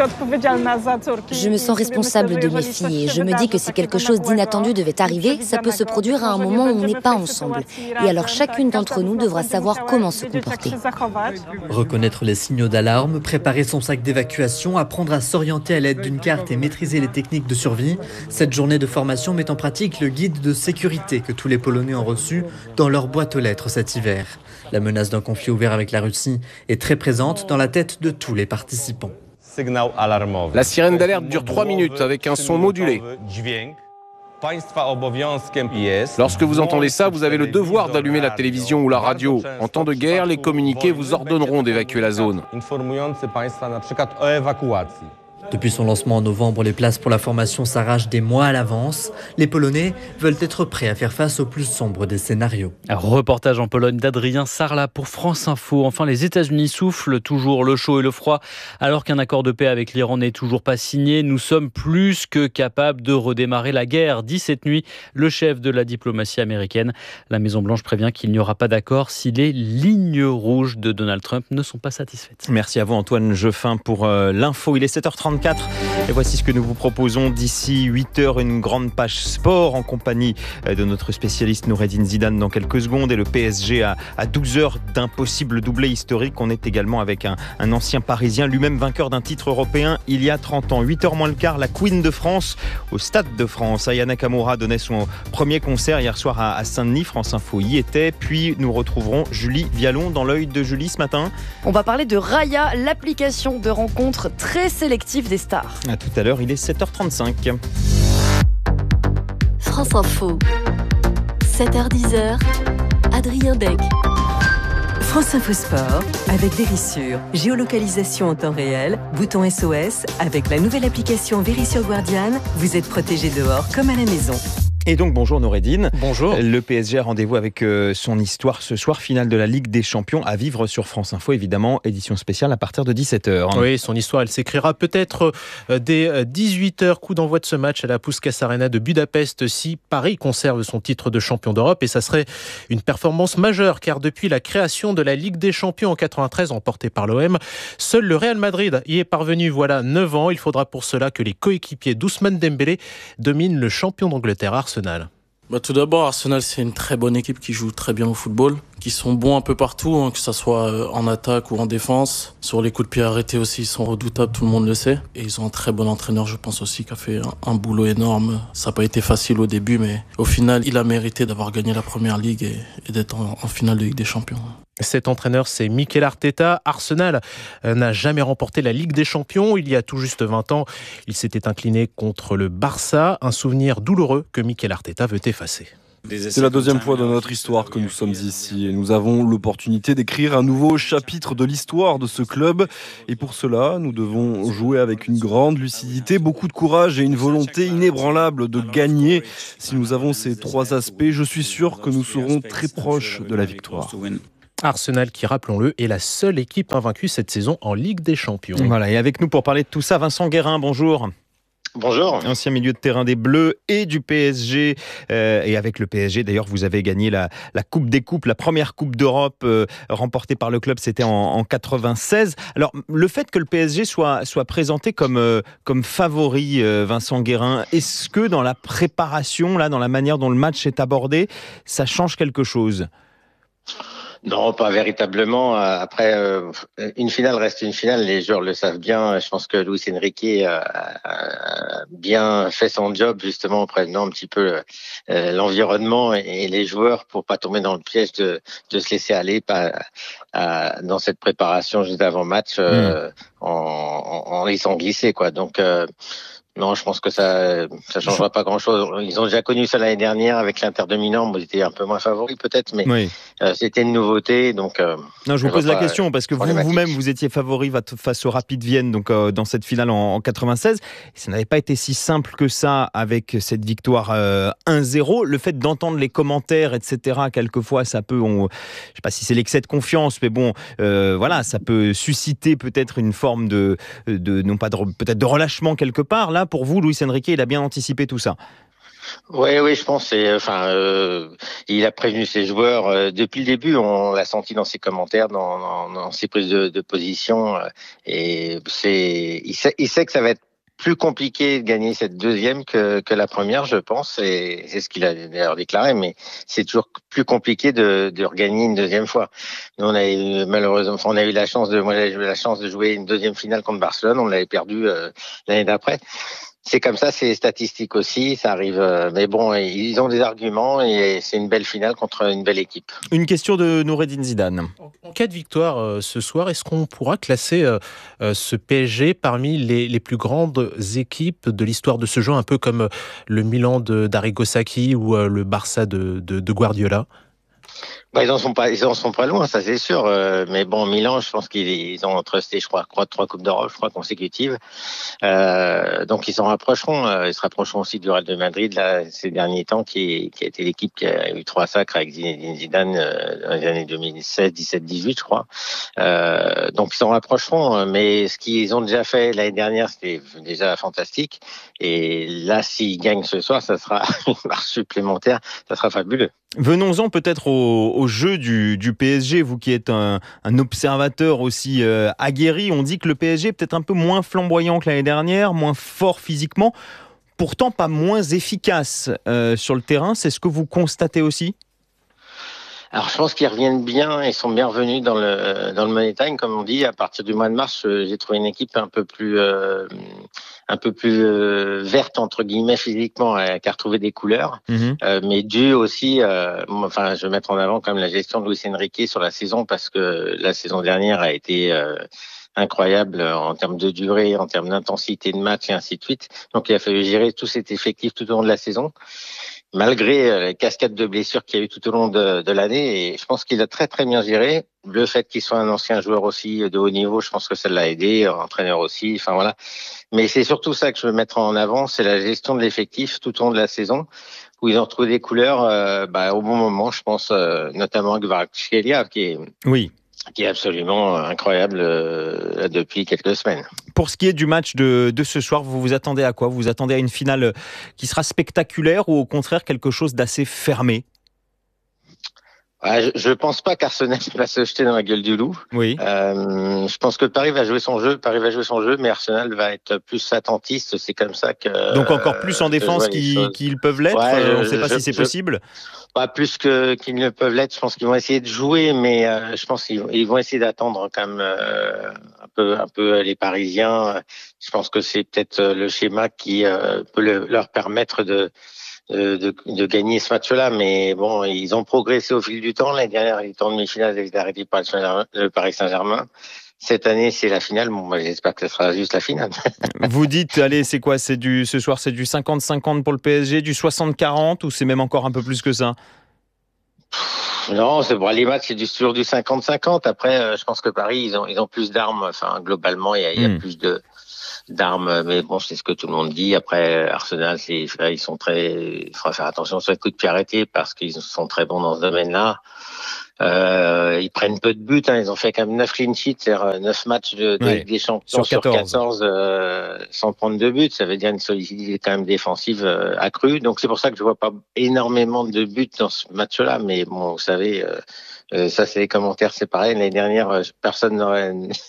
Je me sens responsable de mes filles et je me dis que si quelque chose d'inattendu devait arriver, ça peut se produire à un moment où on n'est pas ensemble. Et alors chacune d'entre nous devra savoir comment se comporter. Reconnaître les signaux d'alarme, préparer son sac d'évacuation, apprendre à s'orienter à l'aide d'une carte et maîtriser les techniques de survie. Cette journée de formation met en pratique le guide de sécurité que tous les Polonais ont reçu dans leur boîte aux lettres cet hiver. La menace d'un conflit ouvert avec la Russie est très présente dans la tête de tous les participants. La sirène d'alerte dure 3 minutes avec un son modulé. Lorsque vous entendez ça, vous avez le devoir d'allumer la télévision ou la radio. En temps de guerre, les communiqués vous ordonneront d'évacuer la zone. Depuis son lancement en novembre, les places pour la formation s'arrachent des mois à l'avance. Les Polonais veulent être prêts à faire face au plus sombre des scénarios. Un reportage en Pologne d'Adrien Sarlat pour France Info. Enfin, les États-Unis soufflent toujours le chaud et le froid. Alors qu'un accord de paix avec l'Iran n'est toujours pas signé, nous sommes plus que capables de redémarrer la guerre, dit cette nuit le chef de la diplomatie américaine. La Maison-Blanche prévient qu'il n'y aura pas d'accord si les lignes rouges de Donald Trump ne sont pas satisfaites. Merci à vous Antoine Jeffin pour l'info. Il est 7h34. Et voici ce que nous vous proposons d'ici 8h, une grande page sport en compagnie de notre spécialiste Noureddine Zidane dans quelques secondes et le PSG à 12h d'un possible doublé historique. On est également avec un ancien Parisien, lui-même vainqueur d'un titre européen il y a 30 ans. 8h moins le quart, la Queen de France au Stade de France. Aya Nakamura donnait son premier concert hier soir à Saint-Denis. France Info y était. Puis nous retrouverons Julie Vialon dans l'œil de Julie ce matin. On va parler de Raya, l'application de rencontres très sélective des stars. À tout à l'heure, il est 7h35. France Info, 7h10, Adrien Dec. France Info Sport avec Vérissure. Géolocalisation en temps réel, bouton SOS. Avec la nouvelle application Vérissure Guardian, vous êtes protégé dehors comme à la maison. Et donc bonjour Noureddine. Bonjour. Le PSG a rendez-vous avec son histoire ce soir, finale de la Ligue des Champions à vivre sur France Info, évidemment, édition spéciale à partir de 17h. Oui, son histoire, elle s'écrira peut-être dès 18h, coup d'envoi de ce match à la Puskás Arena de Budapest si Paris conserve son titre de champion d'Europe, et ça serait une performance majeure car depuis la création de la Ligue des Champions en 93 emportée par l'OM, seul le Real Madrid y est parvenu voilà 9 ans. Il faudra pour cela que les coéquipiers d'Ousmane Dembélé dominent le champion d'Angleterre Arsenal. Tout d'abord, Arsenal, c'est une très bonne équipe qui joue très bien au football, qui sont bons un peu partout, que ce soit en attaque ou en défense. Sur les coups de pied arrêtés aussi, ils sont redoutables, tout le monde le sait. Et ils ont un très bon entraîneur, je pense aussi, qui a fait un boulot énorme. Ça n'a pas été facile au début, mais au final, il a mérité d'avoir gagné la première ligue et d'être en finale de Ligue des Champions. Cet entraîneur, c'est Mikel Arteta. Arsenal n'a jamais remporté la Ligue des Champions. Il y a tout juste 20 ans, il s'était incliné contre le Barça. Un souvenir douloureux que Mikel Arteta veut effacer. C'est la deuxième fois dans notre histoire que nous sommes ici et nous avons l'opportunité d'écrire un nouveau chapitre de l'histoire de ce club. Et pour cela, nous devons jouer avec une grande lucidité, beaucoup de courage et une volonté inébranlable de gagner. Si nous avons ces trois aspects, je suis sûr que nous serons très proches de la victoire. Arsenal qui, rappelons-le, est la seule équipe invaincue cette saison en Ligue des Champions. Voilà, et avec nous pour parler de tout ça, Vincent Guérin, bonjour. Bonjour. Ancien milieu de terrain des Bleus et du PSG. Et avec le PSG, d'ailleurs, vous avez gagné la Coupe des Coupes, la première Coupe d'Europe remportée par le club, c'était en 96. Alors, le fait que le PSG soit présenté comme favori, Vincent Guérin, est-ce que dans la préparation, là, dans la manière dont le match est abordé, ça change quelque chose ? Non, pas véritablement. Après, une finale reste une finale. Les joueurs le savent bien. Je pense que Luis Enrique a bien fait son job, justement, en prévenant un petit peu l'environnement et les joueurs pour pas tomber dans le piège de se laisser aller dans cette préparation juste avant match en laissant glisser, quoi. Donc, non, je pense que ça changera pas grand-chose. Ils ont déjà connu ça l'année dernière avec l'Inter de Milan. Ils étaient un peu moins favoris peut-être, mais oui. C'était une nouveauté. Donc, non, je vous pose la question parce que vous-même, vous étiez favori face au Rapid Vienne, donc dans cette finale en 96. Ça n'avait pas été si simple que ça avec cette victoire 1-0. Le fait d'entendre les commentaires, etc. Quelquefois, ça peut, je sais pas si c'est l'excès de confiance, mais bon, voilà, ça peut susciter peut-être une forme non pas peut-être de relâchement quelque part. Là, pour vous, Luis Enrique, il a bien anticipé tout ça. Oui, je pense. Il a prévenu ses joueurs depuis le début. On l'a senti dans ses commentaires, dans ses prises de position. Et il sait que ça va être plus compliqué de gagner cette deuxième que la première, je pense. Et c'est ce qu'il a d'ailleurs déclaré. Mais c'est toujours plus compliqué de regagner une deuxième fois. Nous, on a eu la chance moi j'ai eu la chance de jouer une deuxième finale contre Barcelone. On l'avait perdu l'année d'après. C'est comme ça, c'est statistique aussi, ça arrive. Mais bon, ils ont des arguments et c'est une belle finale contre une belle équipe. Une question de Noureddine Zidane. En cas de victoire ce soir, est-ce qu'on pourra classer ce PSG parmi les plus grandes équipes de l'histoire de ce jeu, un peu comme le Milan d'Arrigo Sacchi ou le Barça de Guardiola ? Ils en sont pas loin, ça c'est sûr. Mais bon, Milan, je pense qu'ils ont trusté, je crois 3 Coupes d'Europe, consécutives. Donc ils s'en rapprocheront. Ils se rapprocheront aussi du Real de Madrid là ces derniers temps, qui a été l'équipe qui a eu 3 sacres avec Zinedine Zidane dans les années 2016, 17, 18, je crois. Donc ils s'en rapprocheront. Mais ce qu'ils ont déjà fait l'année dernière, c'était déjà fantastique. Et là, s'ils gagnent ce soir, ça sera une marche supplémentaire. Ça sera fabuleux. Venons-en peut-être au jeu du PSG, vous qui êtes un observateur aussi aguerri. On dit que le PSG est peut-être un peu moins flamboyant que l'année dernière, moins fort physiquement, pourtant pas moins efficace sur le terrain. C'est ce que vous constatez aussi ? Alors je pense qu'ils reviennent bien et sont bien revenus dans le Money Time, comme on dit. À partir du mois de mars, j'ai trouvé une équipe un peu plus verte entre guillemets physiquement, qui a retrouvé des couleurs, mais dû aussi. Je vais mettre en avant quand même la gestion de Luis Enrique sur la saison, parce que la saison dernière a été incroyable en termes de durée, en termes d'intensité de match et ainsi de suite. Donc il a fallu gérer tout cet effectif tout au long de la saison, malgré les cascades de blessures qu'il y a eu tout au long de l'année. Et je pense qu'il a très très bien géré. Le fait qu'il soit un ancien joueur aussi de haut niveau, je pense que ça l'a aidé, entraîneur aussi, enfin voilà. Mais c'est surtout ça que je veux mettre en avant, c'est la gestion de l'effectif tout au long de la saison, où ils ont trouvé des couleurs au bon moment. Je pense notamment à Kvaratskhelia qui est absolument incroyable depuis quelques semaines. Pour ce qui est du match de ce soir, vous vous attendez à quoi ? Vous vous attendez à une finale qui sera spectaculaire ou au contraire quelque chose d'assez fermé ? Je pense pas qu'Arsenal va se jeter dans la gueule du loup. Oui. Je pense que Paris va jouer son jeu, mais Arsenal va être plus attentiste. C'est comme ça que. Donc encore plus en défense qu'ils peuvent l'être. On ne sait pas si c'est possible. Pas plus qu'ils ne peuvent l'être. Je pense qu'ils vont essayer de jouer, mais je pense qu'ils vont essayer d'attendre quand même un peu les Parisiens. Je pense que c'est peut-être le schéma qui peut leur permettre de gagner ce match-là, mais bon, ils ont progressé au fil du temps. L'année dernière, ils étaient en demi-finale, ils étaient arrêtés par le Paris Saint-Germain. Cette année, c'est la finale. Bon, j'espère que ce sera juste la finale. Vous dites, allez, c'est quoi ? Ce soir, c'est du 50-50 pour le PSG, du 60-40 ou c'est même encore un peu plus que ça ? Non, les matchs, c'est toujours du 50-50. Après, je pense que Paris, ils ont plus d'armes. Enfin, globalement, il y a plus d'armes, mais bon, c'est ce que tout le monde dit. Après, Arsenal, il faudra faire attention sur les coups de pied arrêtés parce qu'ils sont très bons dans ce domaine-là. Ils prennent peu de buts, ils ont fait quand même 9 clean sheets, c'est-à-dire 9 matchs des champions sur 14 sans prendre de buts. Ça veut dire une solidité quand même défensive accrue. Donc c'est pour ça que je vois pas énormément de buts dans ce match-là, mais bon, vous savez, ça c'est les commentaires, c'est pareil. L'année dernière, personne n'aurait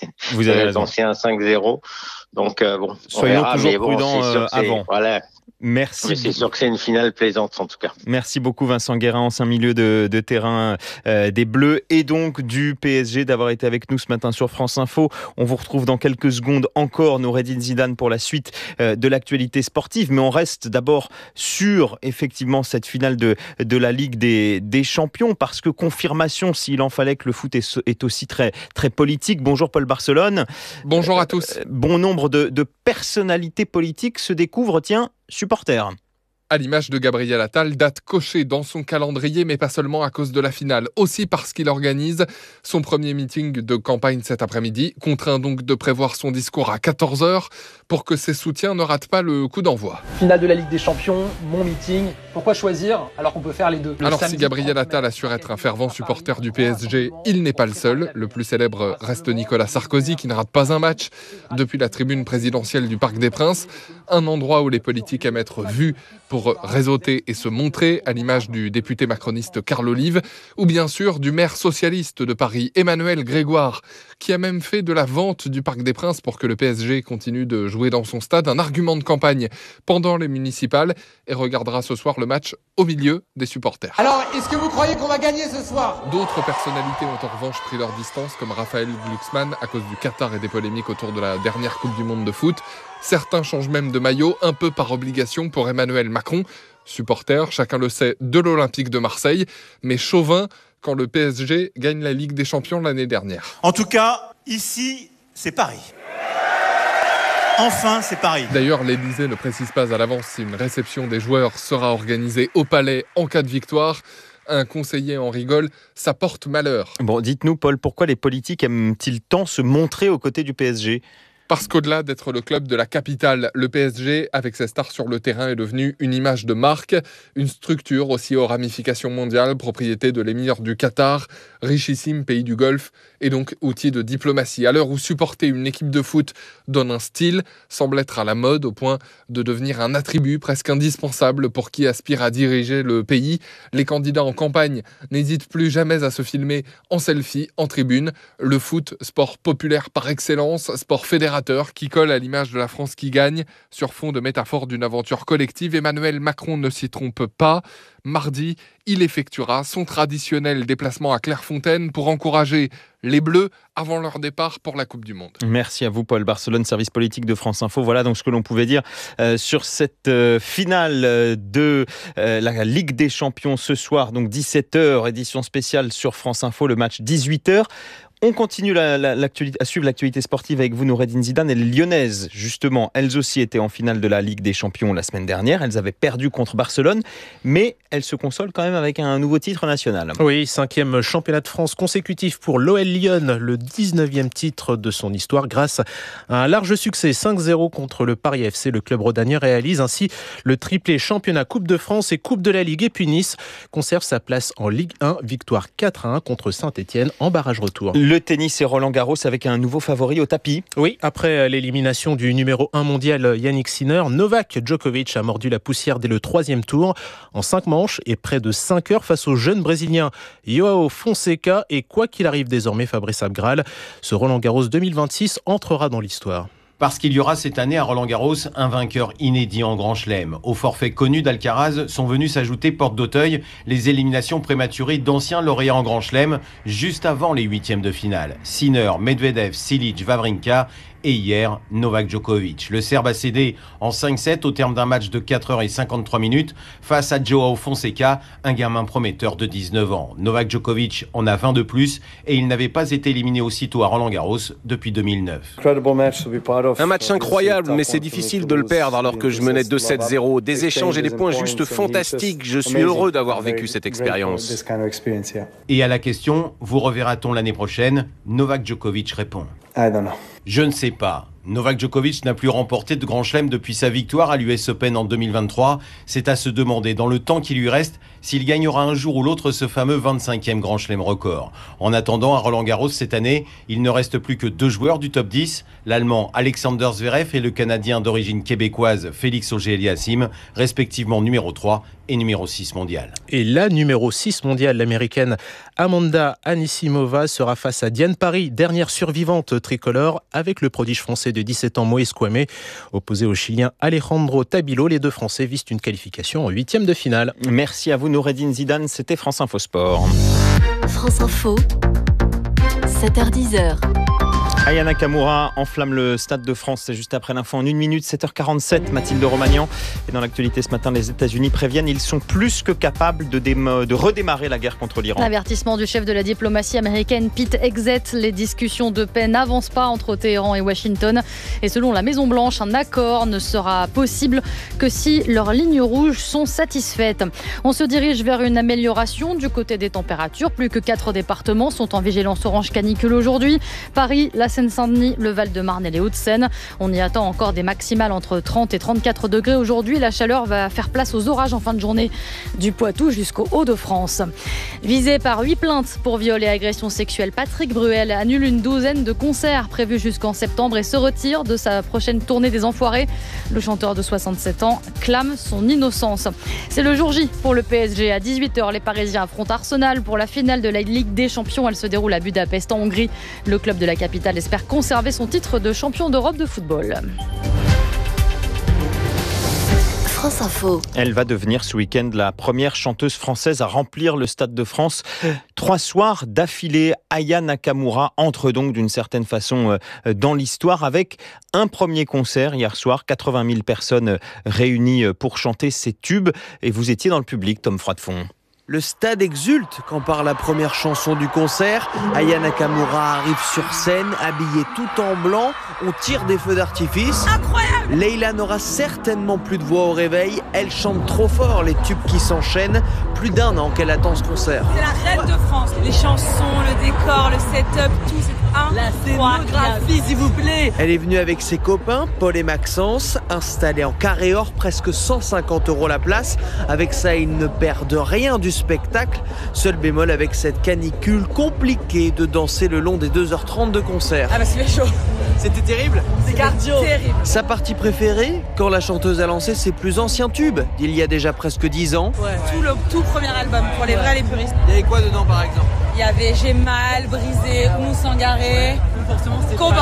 lancé un 5-0. Donc bon, soyons toujours prudents avant. Voilà. Merci. Mais c'est sûr que c'est une finale plaisante en tout cas. Merci beaucoup Vincent Guérin, ancien milieu de terrain des Bleus et donc du PSG, d'avoir été avec nous ce matin sur France Info. On vous retrouve dans quelques secondes encore, Noureddine Zidane, pour la suite de l'actualité sportive. Mais on reste d'abord sur effectivement cette finale de la Ligue des Champions, parce que confirmation, s'il en fallait, que le foot est aussi très, très politique. Bonjour Paul Barcelone. Bonjour à tous. Bon nombre de personnalités politiques se découvrent, supporters. À l'image de Gabriel Attal, date cochée dans son calendrier, mais pas seulement à cause de la finale, aussi parce qu'il organise son premier meeting de campagne cet après-midi, contraint donc de prévoir son discours à 14h pour que ses soutiens ne ratent pas le coup d'envoi. Finale de la Ligue des Champions, mon meeting, pourquoi choisir alors qu'on peut faire les deux ? Alors si Gabriel Attal assure être un fervent supporter du PSG, il n'est pas le seul. Le plus célèbre reste Nicolas Sarkozy, qui ne rate pas un match depuis la tribune présidentielle du Parc des Princes, un endroit où les politiques aiment être vus pour réseauter et se montrer, à l'image du député macroniste Carl Olive, ou bien sûr du maire socialiste de Paris, Emmanuel Grégoire, qui a même fait de la vente du Parc des Princes pour que le PSG continue de jouer dans son stade un argument de campagne pendant les municipales, et regardera ce soir le match au milieu des supporters. Alors, est-ce que vous croyez qu'on va gagner ce soir ? D'autres personnalités ont en revanche pris leur distance, comme Raphaël Glucksmann, à cause du Qatar et des polémiques autour de la dernière Coupe du Monde de foot. Certains changent même de maillot, un peu par obligation pour Emmanuel Macron, supporter, chacun le sait, de l'Olympique de Marseille, mais chauvin quand le PSG gagne la Ligue des Champions l'année dernière. En tout cas, ici, c'est Paris. Enfin, c'est Paris. D'ailleurs, l'Élysée ne précise pas à l'avance si une réception des joueurs sera organisée au Palais en cas de victoire. Un conseiller en rigole, ça porte malheur. Bon, dites-nous, Paul, pourquoi les politiques aiment-ils tant se montrer aux côtés du PSG ? Parce qu'au-delà d'être le club de la capitale, le PSG, avec ses stars sur le terrain, est devenu une image de marque, une structure aussi aux ramifications mondiales, propriété de l'émir du Qatar, richissime pays du Golfe, et donc outil de diplomatie. À l'heure où supporter une équipe de foot donne un style, semble être à la mode au point de devenir un attribut presque indispensable pour qui aspire à diriger le pays, les candidats en campagne n'hésitent plus jamais à se filmer en selfie, en tribune. Le foot, sport populaire par excellence, sport fédérateur, qui colle à l'image de la France qui gagne. Sur fond de métaphore d'une aventure collective, Emmanuel Macron ne s'y trompe pas. Mardi, il effectuera son traditionnel déplacement à Clairefontaine pour encourager les Bleus avant leur départ pour la Coupe du Monde. Merci à vous, Paul Barcelone, service politique de France Info. Voilà donc ce que l'on pouvait dire sur cette finale de la Ligue des Champions ce soir, donc 17h, édition spéciale sur France Info, le match 18h. On continue à suivre l'actualité sportive avec vous, Noureddine Zidane. Et les Lyonnaises, justement, elles aussi étaient en finale de la Ligue des Champions la semaine dernière. Elles avaient perdu contre Barcelone, mais elles se consolent quand même avec un nouveau titre national. Oui, 5e championnat de France consécutif pour l'OL Lyon, le 19e titre de son histoire grâce à un large succès 5-0 contre le Paris FC. Le club rhodanien réalise ainsi le triplé championnat, Coupe de France et Coupe de la Ligue. Et puis Nice conserve sa place en Ligue 1, victoire 4-1 contre Saint-Etienne en barrage retour. Le tennis et Roland Garros avec un nouveau favori au tapis. Oui, après l'élimination du numéro 1 mondial Yannick Sinner, Novak Djokovic a mordu la poussière dès le 3e tour en 5 manches et près de 5 heures face au jeune brésilien João Fonseca. Et quoi qu'il arrive désormais, Fabrice Abgral, ce Roland Garros 2026 entrera dans l'histoire. Parce qu'il y aura cette année à Roland-Garros un vainqueur inédit en Grand Chelem. Au forfait connu d'Alcaraz sont venus s'ajouter porte d'Auteuil les éliminations prématurées d'anciens lauréats en Grand Chelem juste avant les 8e de finale. Sinner, Medvedev, Cilic, Wawrinka et hier, Novak Djokovic. Le Serbe a cédé en 5-7 au terme d'un match de 4h53 face à João Fonseca, un gamin prometteur de 19 ans. Novak Djokovic en a 20 de plus et il n'avait pas été éliminé aussitôt à Roland-Garros depuis 2009. Un match incroyable, mais c'est difficile de le perdre alors que je menais 2-7-0. Des échanges et des points juste fantastiques. Je suis heureux d'avoir vécu cette expérience. Et à la question, vous reverra-t-on l'année prochaine ? Novak Djokovic répond. Je ne sais pas. Novak Djokovic n'a plus remporté de Grand Chelem depuis sa victoire à l'US Open en 2023. C'est à se demander, dans le temps qui lui reste, s'il gagnera un jour ou l'autre ce fameux 25e Grand Chelem record. En attendant, à Roland-Garros cette année, il ne reste plus que 2 joueurs du top 10, l'Allemand Alexander Zverev et le Canadien d'origine québécoise Félix Auger-Aliassime, respectivement numéro 3 et numéro 6 mondial. Et la numéro 6 mondiale, l'américaine Amanda Anisimova, sera face à Diane Paris, dernière survivante tricolore, avec le prodige français de 17 ans Moïse Kouamé, opposé au Chilien Alejandro Tabilo. Les deux Français visent une qualification en 8e de finale. Merci à vous Noureddine Zidane, c'était France Info Sport. France Info, 7h10. Aya Nakamura enflamme le Stade de France, c'est juste après l'info en 1 minute, 7h47, Mathilde Romagnan. Et dans l'actualité ce matin, les États-Unis préviennent, ils sont plus que capables de redémarrer la guerre contre l'Iran. Avertissement du chef de la diplomatie américaine Pete Hegseth, les discussions de paix n'avancent pas entre Téhéran et Washington. Et selon la Maison-Blanche, un accord ne sera possible que si leurs lignes rouges sont satisfaites. On se dirige vers une amélioration du côté des températures. Plus que 4 départements sont en vigilance orange canicule aujourd'hui. Paris, la Seine-Saint-Denis, le Val-de-Marne et les Hauts-de-Seine. On y attend encore des maximales entre 30 et 34 degrés aujourd'hui. La chaleur va faire place aux orages en fin de journée du Poitou jusqu'au Hauts-de-France. Visé par 8 plaintes pour viol et agression sexuelle, Patrick Bruel annule une douzaine de concerts prévus jusqu'en septembre et se retire de sa prochaine tournée des Enfoirés. Le chanteur de 67 ans clame son innocence. C'est le jour J pour le PSG. À 18h, les Parisiens affrontent Arsenal pour la finale de la Ligue des Champions. Elle se déroule à Budapest en Hongrie. Le club de la capitale espère conserver son titre de champion d'Europe de football. France Info. Elle va devenir ce week-end la première chanteuse française à remplir le Stade de France. 3 soirs d'affilée, Aya Nakamura entre donc d'une certaine façon dans l'histoire avec un premier concert hier soir, 80 000 personnes réunies pour chanter ses tubes. Et vous étiez dans le public, Tom Froidefond. Le stade exulte quand par la première chanson du concert, Aya Nakamura arrive sur scène, habillée tout en blanc, on tire des feux d'artifice. Incroyable! Leïla n'aura certainement plus de voix au réveil, elle chante trop fort les tubes qui s'enchaînent, plus d'1 an qu'elle attend ce concert. C'est la reine de France, les chansons, le décor, le setup, tout c'est la scénographie s'il vous plaît. Elle est venue avec ses copains, Paul et Maxence, installés en carré or, presque 150 € la place. Avec ça, ils ne perdent rien du spectacle. Seul bémol avec cette canicule, compliqué de danser le long des 2h30 de concert. Ah bah c'est chaud. C'était terrible. C'est cardio. Terrible. Sa partie préférée, quand la chanteuse a lancé ses plus anciens tubes, d'il y a déjà presque 10 ans. Ouais. Tout premier album, pour les vrais, les puristes. Il y avait quoi dedans par exemple? Il y avait J'ai mal, Brisé, Où nous s'engarer, Comportement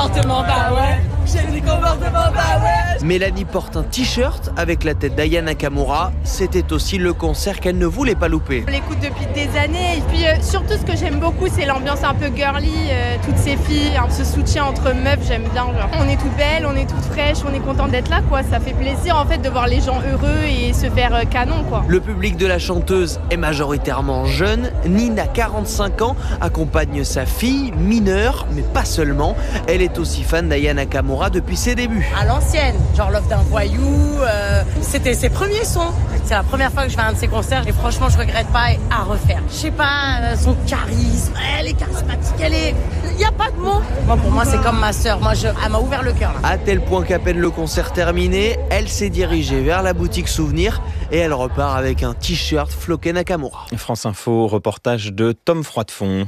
comportements, bah ouais. J'aime les comportements, bah ouais. Mélanie porte un t-shirt avec la tête d'Aya Nakamura. C'était aussi le concert qu'elle ne voulait pas louper. On l'écoute depuis des années. Et puis surtout, ce que j'aime beaucoup, c'est l'ambiance un peu girly. Toutes ces filles, ce soutien entre meufs, j'aime bien. Genre. On est toutes belles, on est toutes fraîches, on est content d'être là, quoi. Ça fait plaisir en fait de voir les gens heureux et se faire canon, quoi. Le public de la chanteuse est majoritairement jeune. Nina, 45 ans, accompagne sa fille, mineure, mais pas seulement. Elle est aussi fan d'Aya Nakamura depuis ses débuts. À l'ancienne, genre Love d'un voyou, c'était ses premiers sons. C'est la première fois que je vais à un de ses concerts et franchement je regrette pas à refaire. Je sais pas, son charisme, elle est charismatique, il n'y a pas de mots. Moi, pour moi c'est comme ma sœur, elle m'a ouvert le cœur là. À tel point qu'à peine le concert terminé, elle s'est dirigée vers la boutique souvenir et elle repart avec un t-shirt floqué Nakamura. France Info, reportage de Tom Froidefond.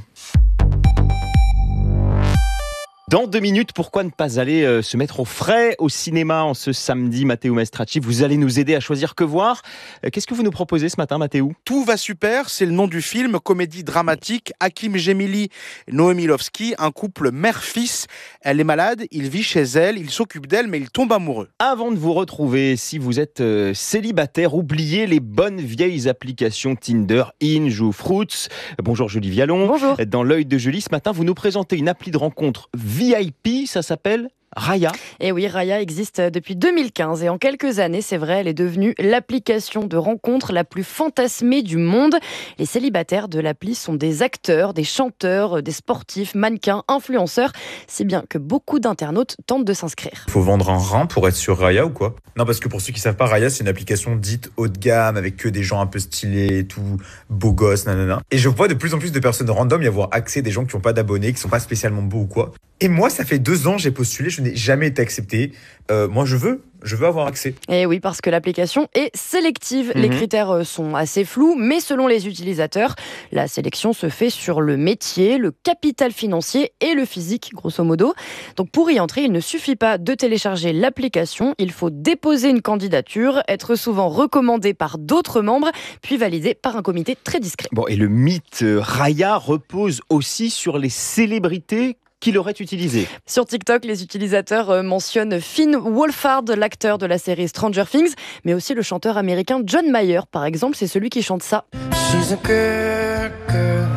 Dans 2 minutes, pourquoi ne pas aller se mettre au frais au cinéma en ce samedi, Matteo Maestracci? Vous allez nous aider à choisir que voir. Qu'est-ce que vous nous proposez ce matin, Matteo? Tout va super, c'est le nom du film, comédie dramatique. Hakim Gemili et Noémie Lovski, un couple mère-fils. Elle est malade, il vit chez elle, il s'occupe d'elle, mais il tombe amoureux. Avant de vous retrouver, si vous êtes célibataire, oubliez les bonnes vieilles applications Tinder, Hinge ou Fruits. Bonjour Julie Vialon. Bonjour. Dans l'œil de Julie, ce matin, vous nous présentez une appli de rencontre VIP, ça s'appelle Raya. Et oui, Raya existe depuis 2015 et en quelques années, c'est vrai, elle est devenue l'application de rencontre la plus fantasmée du monde. Les célibataires de l'appli sont des acteurs, des chanteurs, des sportifs, mannequins, influenceurs, si bien que beaucoup d'internautes tentent de s'inscrire. Faut vendre un rein pour être sur Raya ou quoi? Non, parce que pour ceux qui savent pas, Raya, c'est une application dite haut de gamme avec que des gens un peu stylés, tout beaux gosses, nanana. Et je vois de plus en plus de personnes random y avoir accès, des gens qui n'ont pas d'abonnés, qui sont pas spécialement beaux ou quoi. Et moi, ça fait 2 ans, j'ai postulé, je n'ai jamais été accepté. Moi, je veux avoir accès. Et oui, parce que l'application est sélective. Les critères sont assez flous, mais selon les utilisateurs, la sélection se fait sur le métier, le capital financier et le physique, grosso modo. Donc pour y entrer, il ne suffit pas de télécharger l'application, il faut déposer une candidature, être souvent recommandé par d'autres membres, puis validé par un comité très discret. Bon, et le mythe Raya repose aussi sur les célébrités qui l'auraient utilisé. Sur TikTok, les utilisateurs mentionnent Finn Wolfhard, l'acteur de la série Stranger Things, mais aussi le chanteur américain John Mayer, par exemple, c'est celui qui chante ça. She's a good girl,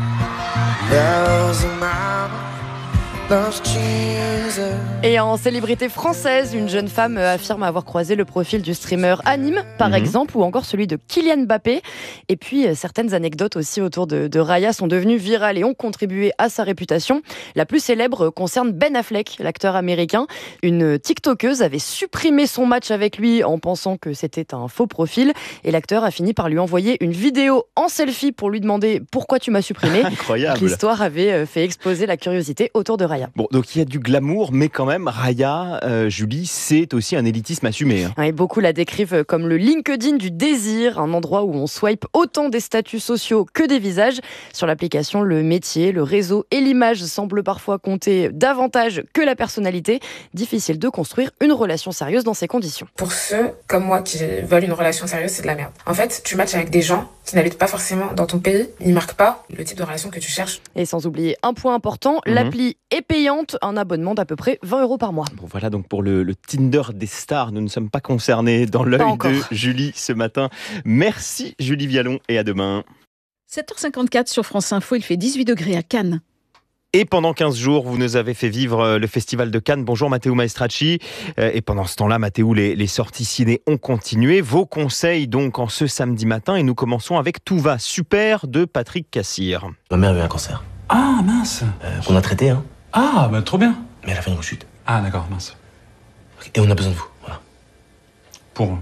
loves a mama, loves Jesus. Et en célébrité française, une jeune femme affirme avoir croisé le profil du streamer Anime, par exemple, ou encore celui de Kylian Mbappé. Et puis, certaines anecdotes aussi autour de Raya sont devenues virales et ont contribué à sa réputation. La plus célèbre concerne Ben Affleck, l'acteur américain. Une TikTokeuse avait supprimé son match avec lui en pensant que c'était un faux profil. Et l'acteur a fini par lui envoyer une vidéo en selfie pour lui demander pourquoi tu m'as supprimé. Incroyable. L'histoire avait fait exploser la curiosité autour de Raya. Bon, donc il y a du glamour, mais quand même, Raya, Julie, c'est aussi un élitisme assumé. Et beaucoup la décrivent comme le LinkedIn du désir, un endroit où on swipe autant des statuts sociaux que des visages. Sur l'application, le métier, le réseau et l'image semblent parfois compter davantage que la personnalité. Difficile de construire une relation sérieuse dans ces conditions. Pour ceux comme moi qui veulent une relation sérieuse, c'est de la merde. En fait, tu matches avec des gens qui n'habitent pas forcément dans ton pays, ils marquent pas le type de relation que tu cherches. Et sans oublier un point important, l'appli est payante, un abonnement d'à peu près 20 € par mois. Bon, voilà donc pour le Tinder des stars, nous ne sommes pas concernés dans l'œil de Julie ce matin. Merci Julie Vialon et à demain. 7h54 sur France Info, il fait 18 degrés à Cannes. Et pendant 15 jours, vous nous avez fait vivre le Festival de Cannes. Bonjour Matteo Maestracci. Et pendant ce temps-là, Matteo, les sorties ciné ont continué. Vos conseils donc en ce samedi matin. Et nous commençons avec Tout va super de Patrick Cassir. Ma mère a eu un cancer. Ah mince. Qu'on a traité, hein. Ah bah trop bien. Mais elle a fait une rechute. Ah d'accord, mince. Et on a besoin de vous, voilà. Pour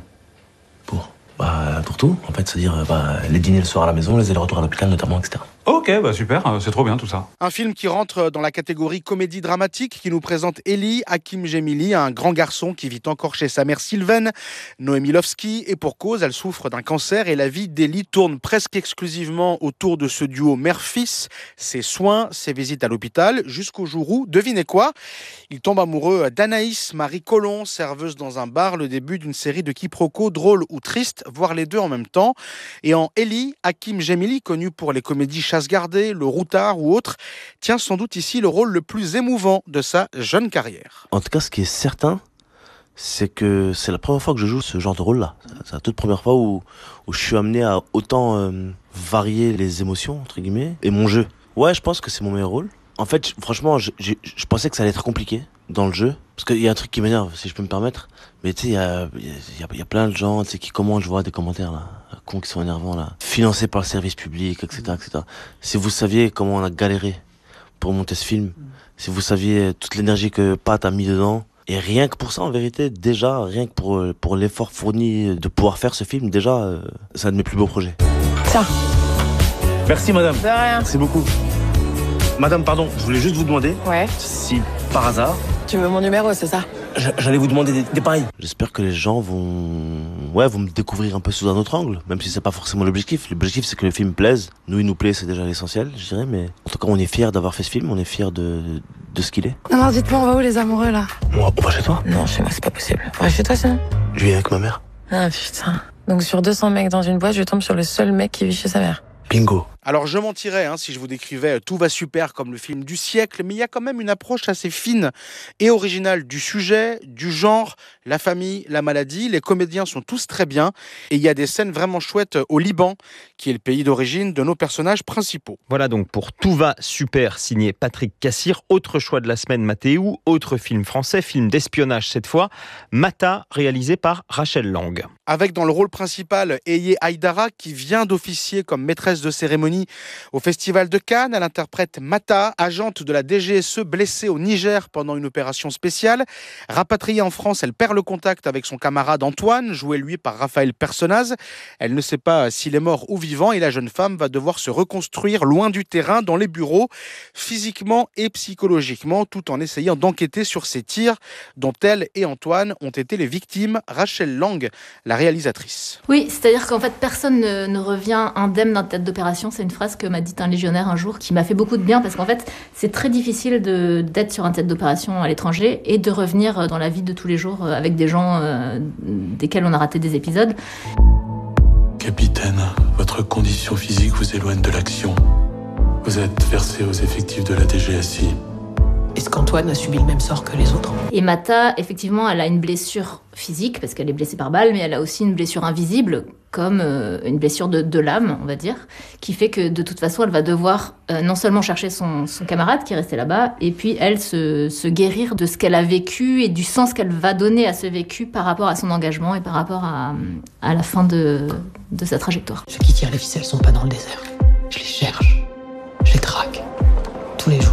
tout, en fait, c'est-à-dire les dîners le soir à la maison, les allers-retours à l'hôpital notamment, etc. Ok, bah super, c'est trop bien tout ça. Un film qui rentre dans la catégorie comédie dramatique, qui nous présente Ellie, Hakim Gemili, un grand garçon qui vit encore chez sa mère Sylvaine, Noémie Lovski, et pour cause, elle souffre d'un cancer et la vie d'Ellie tourne presque exclusivement autour de ce duo mère-fils, ses soins, ses visites à l'hôpital, jusqu'au jour où, devinez quoi, il tombe amoureux d'Anaïs Marie Collomb, serveuse dans un bar, le début d'une série de quiproquos drôles ou tristes, voire les deux en même temps. Et en Ellie, Hakim Gemili, connu pour les comédies Chasse Chasse gardée, Le Routard ou autre, tient sans doute ici le rôle le plus émouvant de sa jeune carrière. En tout cas, ce qui est certain, c'est que c'est la première fois que je joue ce genre de rôle-là. C'est la toute première fois où je suis amené à autant varier les émotions, entre guillemets, et mon jeu. Ouais, je pense que c'est mon meilleur rôle. En fait, franchement, je pensais que ça allait être compliqué dans le jeu. Parce qu'il y a un truc qui m'énerve, si je peux me permettre. Mais tu sais, il y a plein de gens qui commentent, je vois des commentaires là, cons qui sont énervants là. Financés par le service public, etc., etc. Si vous saviez comment on a galéré pour monter ce film, si vous saviez toute l'énergie que Pat a mis dedans, et rien que pour ça, en vérité, déjà, rien que pour l'effort fourni de pouvoir faire ce film, déjà, c'est un de mes plus beaux projets. Tiens. Merci madame. De rien. Merci beaucoup. Madame, pardon, je voulais juste vous demander si, par hasard... Tu veux mon numéro, c'est ça? J'allais vous demander des pareils. J'espère que les gens vont me découvrir un peu sous un autre angle, même si c'est pas forcément l'objectif. L'objectif, c'est que le film plaise. Nous, il nous plaît, c'est déjà l'essentiel, je dirais, mais en tout cas, on est fiers d'avoir fait ce film, on est fiers de ce qu'il est. Non, dites-moi, on va où les amoureux, là? On va chez toi? Non, chez moi, c'est pas possible. On va chez toi, sinon? Je vis avec ma mère. Ah, putain. Donc, sur 200 mecs dans une boîte, je tombe sur le seul mec qui vit chez sa mère. Bingo. Alors je mentirais si je vous décrivais Tout va super comme le film du siècle, mais il y a quand même une approche assez fine et originale du sujet, du genre, la famille, la maladie. Les comédiens sont tous très bien et il y a des scènes vraiment chouettes au Liban, qui est le pays d'origine de nos personnages principaux. Voilà donc pour Tout va super, signé Patrick Cassir. Autre choix de la semaine, Mathéo. Autre film français, film d'espionnage cette fois, Mata, réalisé par Rachel Lang. Avec dans le rôle principal Eye Haïdara, qui vient d'officier comme maîtresse de cérémonie au Festival de Cannes. Elle interprète Mata, agente de la DGSE blessée au Niger pendant une opération spéciale. Rapatriée en France, elle perd le contact avec son camarade Antoine, joué lui par Raphaël Personnaz. Elle ne sait pas s'il est mort ou vivant et la jeune femme va devoir se reconstruire loin du terrain, dans les bureaux, physiquement et psychologiquement, tout en essayant d'enquêter sur ces tirs dont elle et Antoine ont été les victimes. Rachel Lang, la réalisatrice. Oui, c'est-à-dire qu'en fait, personne ne revient indemne d'un théâtre d'opération. C'est une phrase que m'a dit un légionnaire un jour qui m'a fait beaucoup de bien parce qu'en fait, c'est très difficile d'être sur un théâtre d'opération à l'étranger et de revenir dans la vie de tous les jours avec des gens desquels on a raté des épisodes. Capitaine, votre condition physique vous éloigne de l'action. Vous êtes versé aux effectifs de la DGSI. Est-ce qu'Antoine a subi le même sort que les autres? Et Mata, effectivement, elle a une blessure physique, parce qu'elle est blessée par balle, mais elle a aussi une blessure invisible, comme une blessure de l'âme, on va dire, qui fait que de toute façon, elle va devoir non seulement chercher son camarade qui est resté là-bas, et puis elle se guérir de ce qu'elle a vécu et du sens qu'elle va donner à ce vécu par rapport à son engagement et par rapport à la fin de sa trajectoire. Ceux qui tirent les ficelles sont pas dans le désert. Je les cherche, je les traque, tous les jours.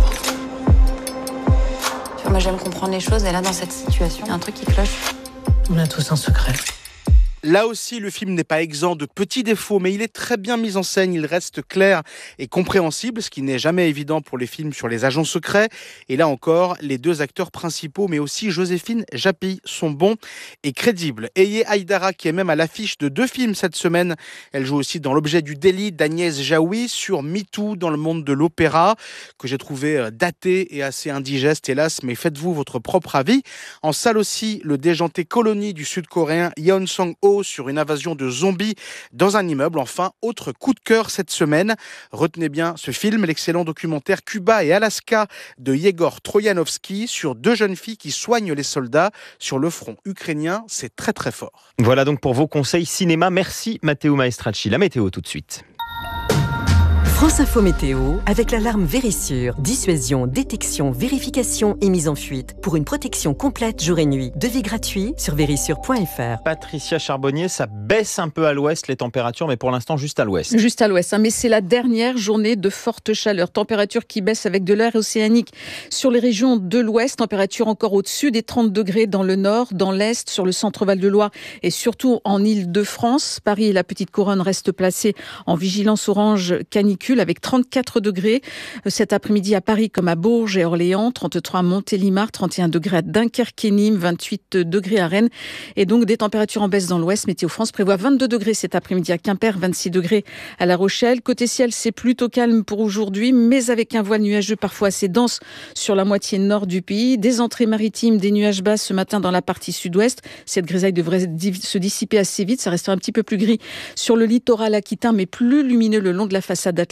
Moi, j'aime comprendre les choses et là, dans cette situation, il y a un truc qui cloche. On a tous un secret. Là aussi, le film n'est pas exempt de petits défauts, mais il est très bien mis en scène, il reste clair et compréhensible, ce qui n'est jamais évident pour les films sur les agents secrets. Et là encore, les deux acteurs principaux, mais aussi Joséphine Japy, sont bons et crédibles. Eye Haïdara, qui est même à l'affiche de 2 films cette semaine, elle joue aussi dans L'objet du délit d'Agnès Jaoui, sur MeToo dans le monde de l'opéra, que j'ai trouvé daté et assez indigeste, hélas, mais faites-vous votre propre avis. En salle aussi, le déjanté Colonie du sud-coréen Yeon Sang-ho sur une invasion de zombies dans un immeuble. Enfin, autre coup de cœur cette semaine. Retenez bien ce film, l'excellent documentaire Cuba et Alaska de Yegor Troyanovski sur 2 jeunes filles qui soignent les soldats sur le front ukrainien. C'est très très fort. Voilà donc pour vos conseils cinéma. Merci Matteo Maestracci. La météo tout de suite. France Info Météo, avec l'alarme Vérissure. Dissuasion, détection, vérification et mise en fuite. Pour une protection complète jour et nuit. Devis gratuit sur vérissure.fr. Patricia Charbonnier, ça baisse un peu à l'ouest les températures, mais pour l'instant juste à l'ouest. Juste à l'ouest, mais c'est la dernière journée de forte chaleur. Température qui baisse avec de l'air océanique sur les régions de l'ouest. Température encore au-dessus des 30 degrés dans le nord, dans l'est, sur le centre Val-de-Loire et surtout en Île-de-France. Paris et la Petite Couronne restent placés en vigilance orange canicule avec 34 degrés cet après-midi à Paris comme à Bourges et Orléans, 33 à Montélimar, 31 degrés à Dunkerque et Nîmes, 28 degrés à Rennes et donc des températures en baisse dans l'ouest. Météo France prévoit 22 degrés cet après-midi à Quimper, 26 degrés à La Rochelle. Côté ciel, c'est plutôt calme pour aujourd'hui, mais avec un voile nuageux parfois assez dense sur la moitié nord du pays. Des entrées maritimes, des nuages bas ce matin dans la partie sud-ouest. Cette grisaille devrait se dissiper assez vite. Ça restera un petit peu plus gris sur le littoral aquitain, mais plus lumineux le long de la façade atlantique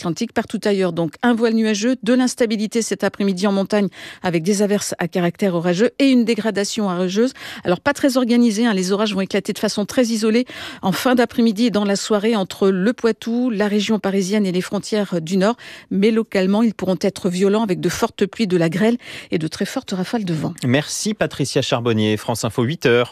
Atlantique. Partout ailleurs, donc, un voile nuageux, de l'instabilité cet après-midi en montagne avec des averses à caractère orageux et une dégradation orageuse. Alors, pas très organisée, les orages vont éclater de façon très isolée en fin d'après-midi et dans la soirée entre le Poitou, la région parisienne et les frontières du Nord. Mais localement, ils pourront être violents avec de fortes pluies, de la grêle et de très fortes rafales de vent. Merci Patricia Charbonnier, France Info 8h.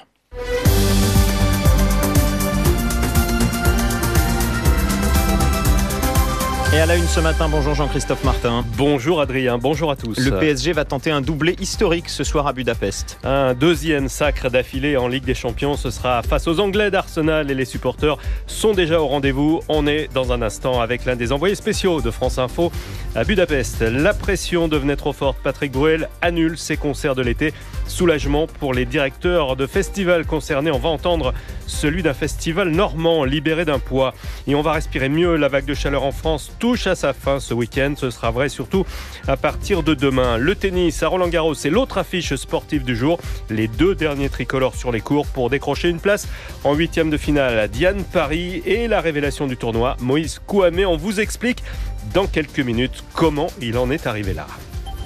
Et à la une ce matin, bonjour Jean-Christophe Martin. Bonjour Adrien, bonjour à tous. Le PSG va tenter un doublé historique ce soir à Budapest. Un deuxième sacre d'affilée en Ligue des Champions, ce sera face aux Anglais d'Arsenal et les supporters sont déjà au rendez-vous. On est dans un instant avec l'un des envoyés spéciaux de France Info à Budapest. La pression devenait trop forte, Patrick Bruel annule ses concerts de l'été. Soulagement pour les directeurs de festivals concernés. On va entendre celui d'un festival normand libéré d'un poids. Et on va respirer mieux. La vague de chaleur en France touche à sa fin ce week-end. Ce sera vrai surtout à partir de demain. Le tennis à Roland-Garros, c'est l'autre affiche sportive du jour. Les deux derniers tricolores sur les cours pour décrocher une place en 8e de finale. Diane Paris et la révélation du tournoi, Moïse Kouamé. On vous explique dans quelques minutes comment il en est arrivé là.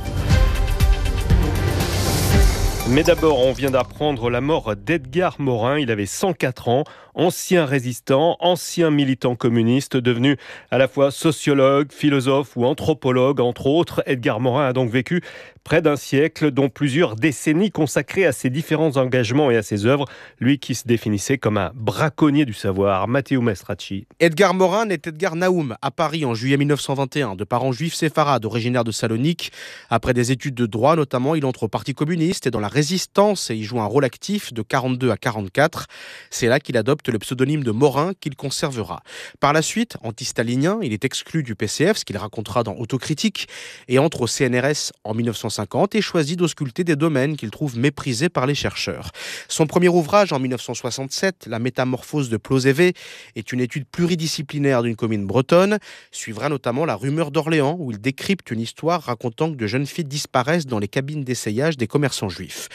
Mais d'abord, on vient d'apprendre la mort d'Edgar Morin. Il avait 104 ans, ancien résistant, ancien militant communiste, devenu à la fois sociologue, philosophe ou anthropologue. Entre autres, Edgar Morin a donc vécu près d'un siècle, dont plusieurs décennies consacrées à ses différents engagements et à ses œuvres. Lui qui se définissait comme un braconnier du savoir. Matteo Mastracci. Edgar Morin naît Edgar Naoum à Paris en juillet 1921, de parents juifs séfarades originaires de Salonique. Après des études de droit notamment, il entre au Parti communiste et dans la résistance et y joue un rôle actif de 42 à 44. C'est là qu'il adopte le pseudonyme de Morin qu'il conservera. Par la suite, anti-stalinien, il est exclu du PCF, ce qu'il racontera dans Autocritique, et entre au CNRS en 1950 et choisit d'ausculter des domaines qu'il trouve méprisés par les chercheurs. Son premier ouvrage en 1967, La métamorphose de Plozévé, est une étude pluridisciplinaire d'une commune bretonne. Suivra notamment La rumeur d'Orléans, où il décrypte une histoire racontant que de jeunes filles disparaissent dans les cabines d'essayage des commerçants juifs.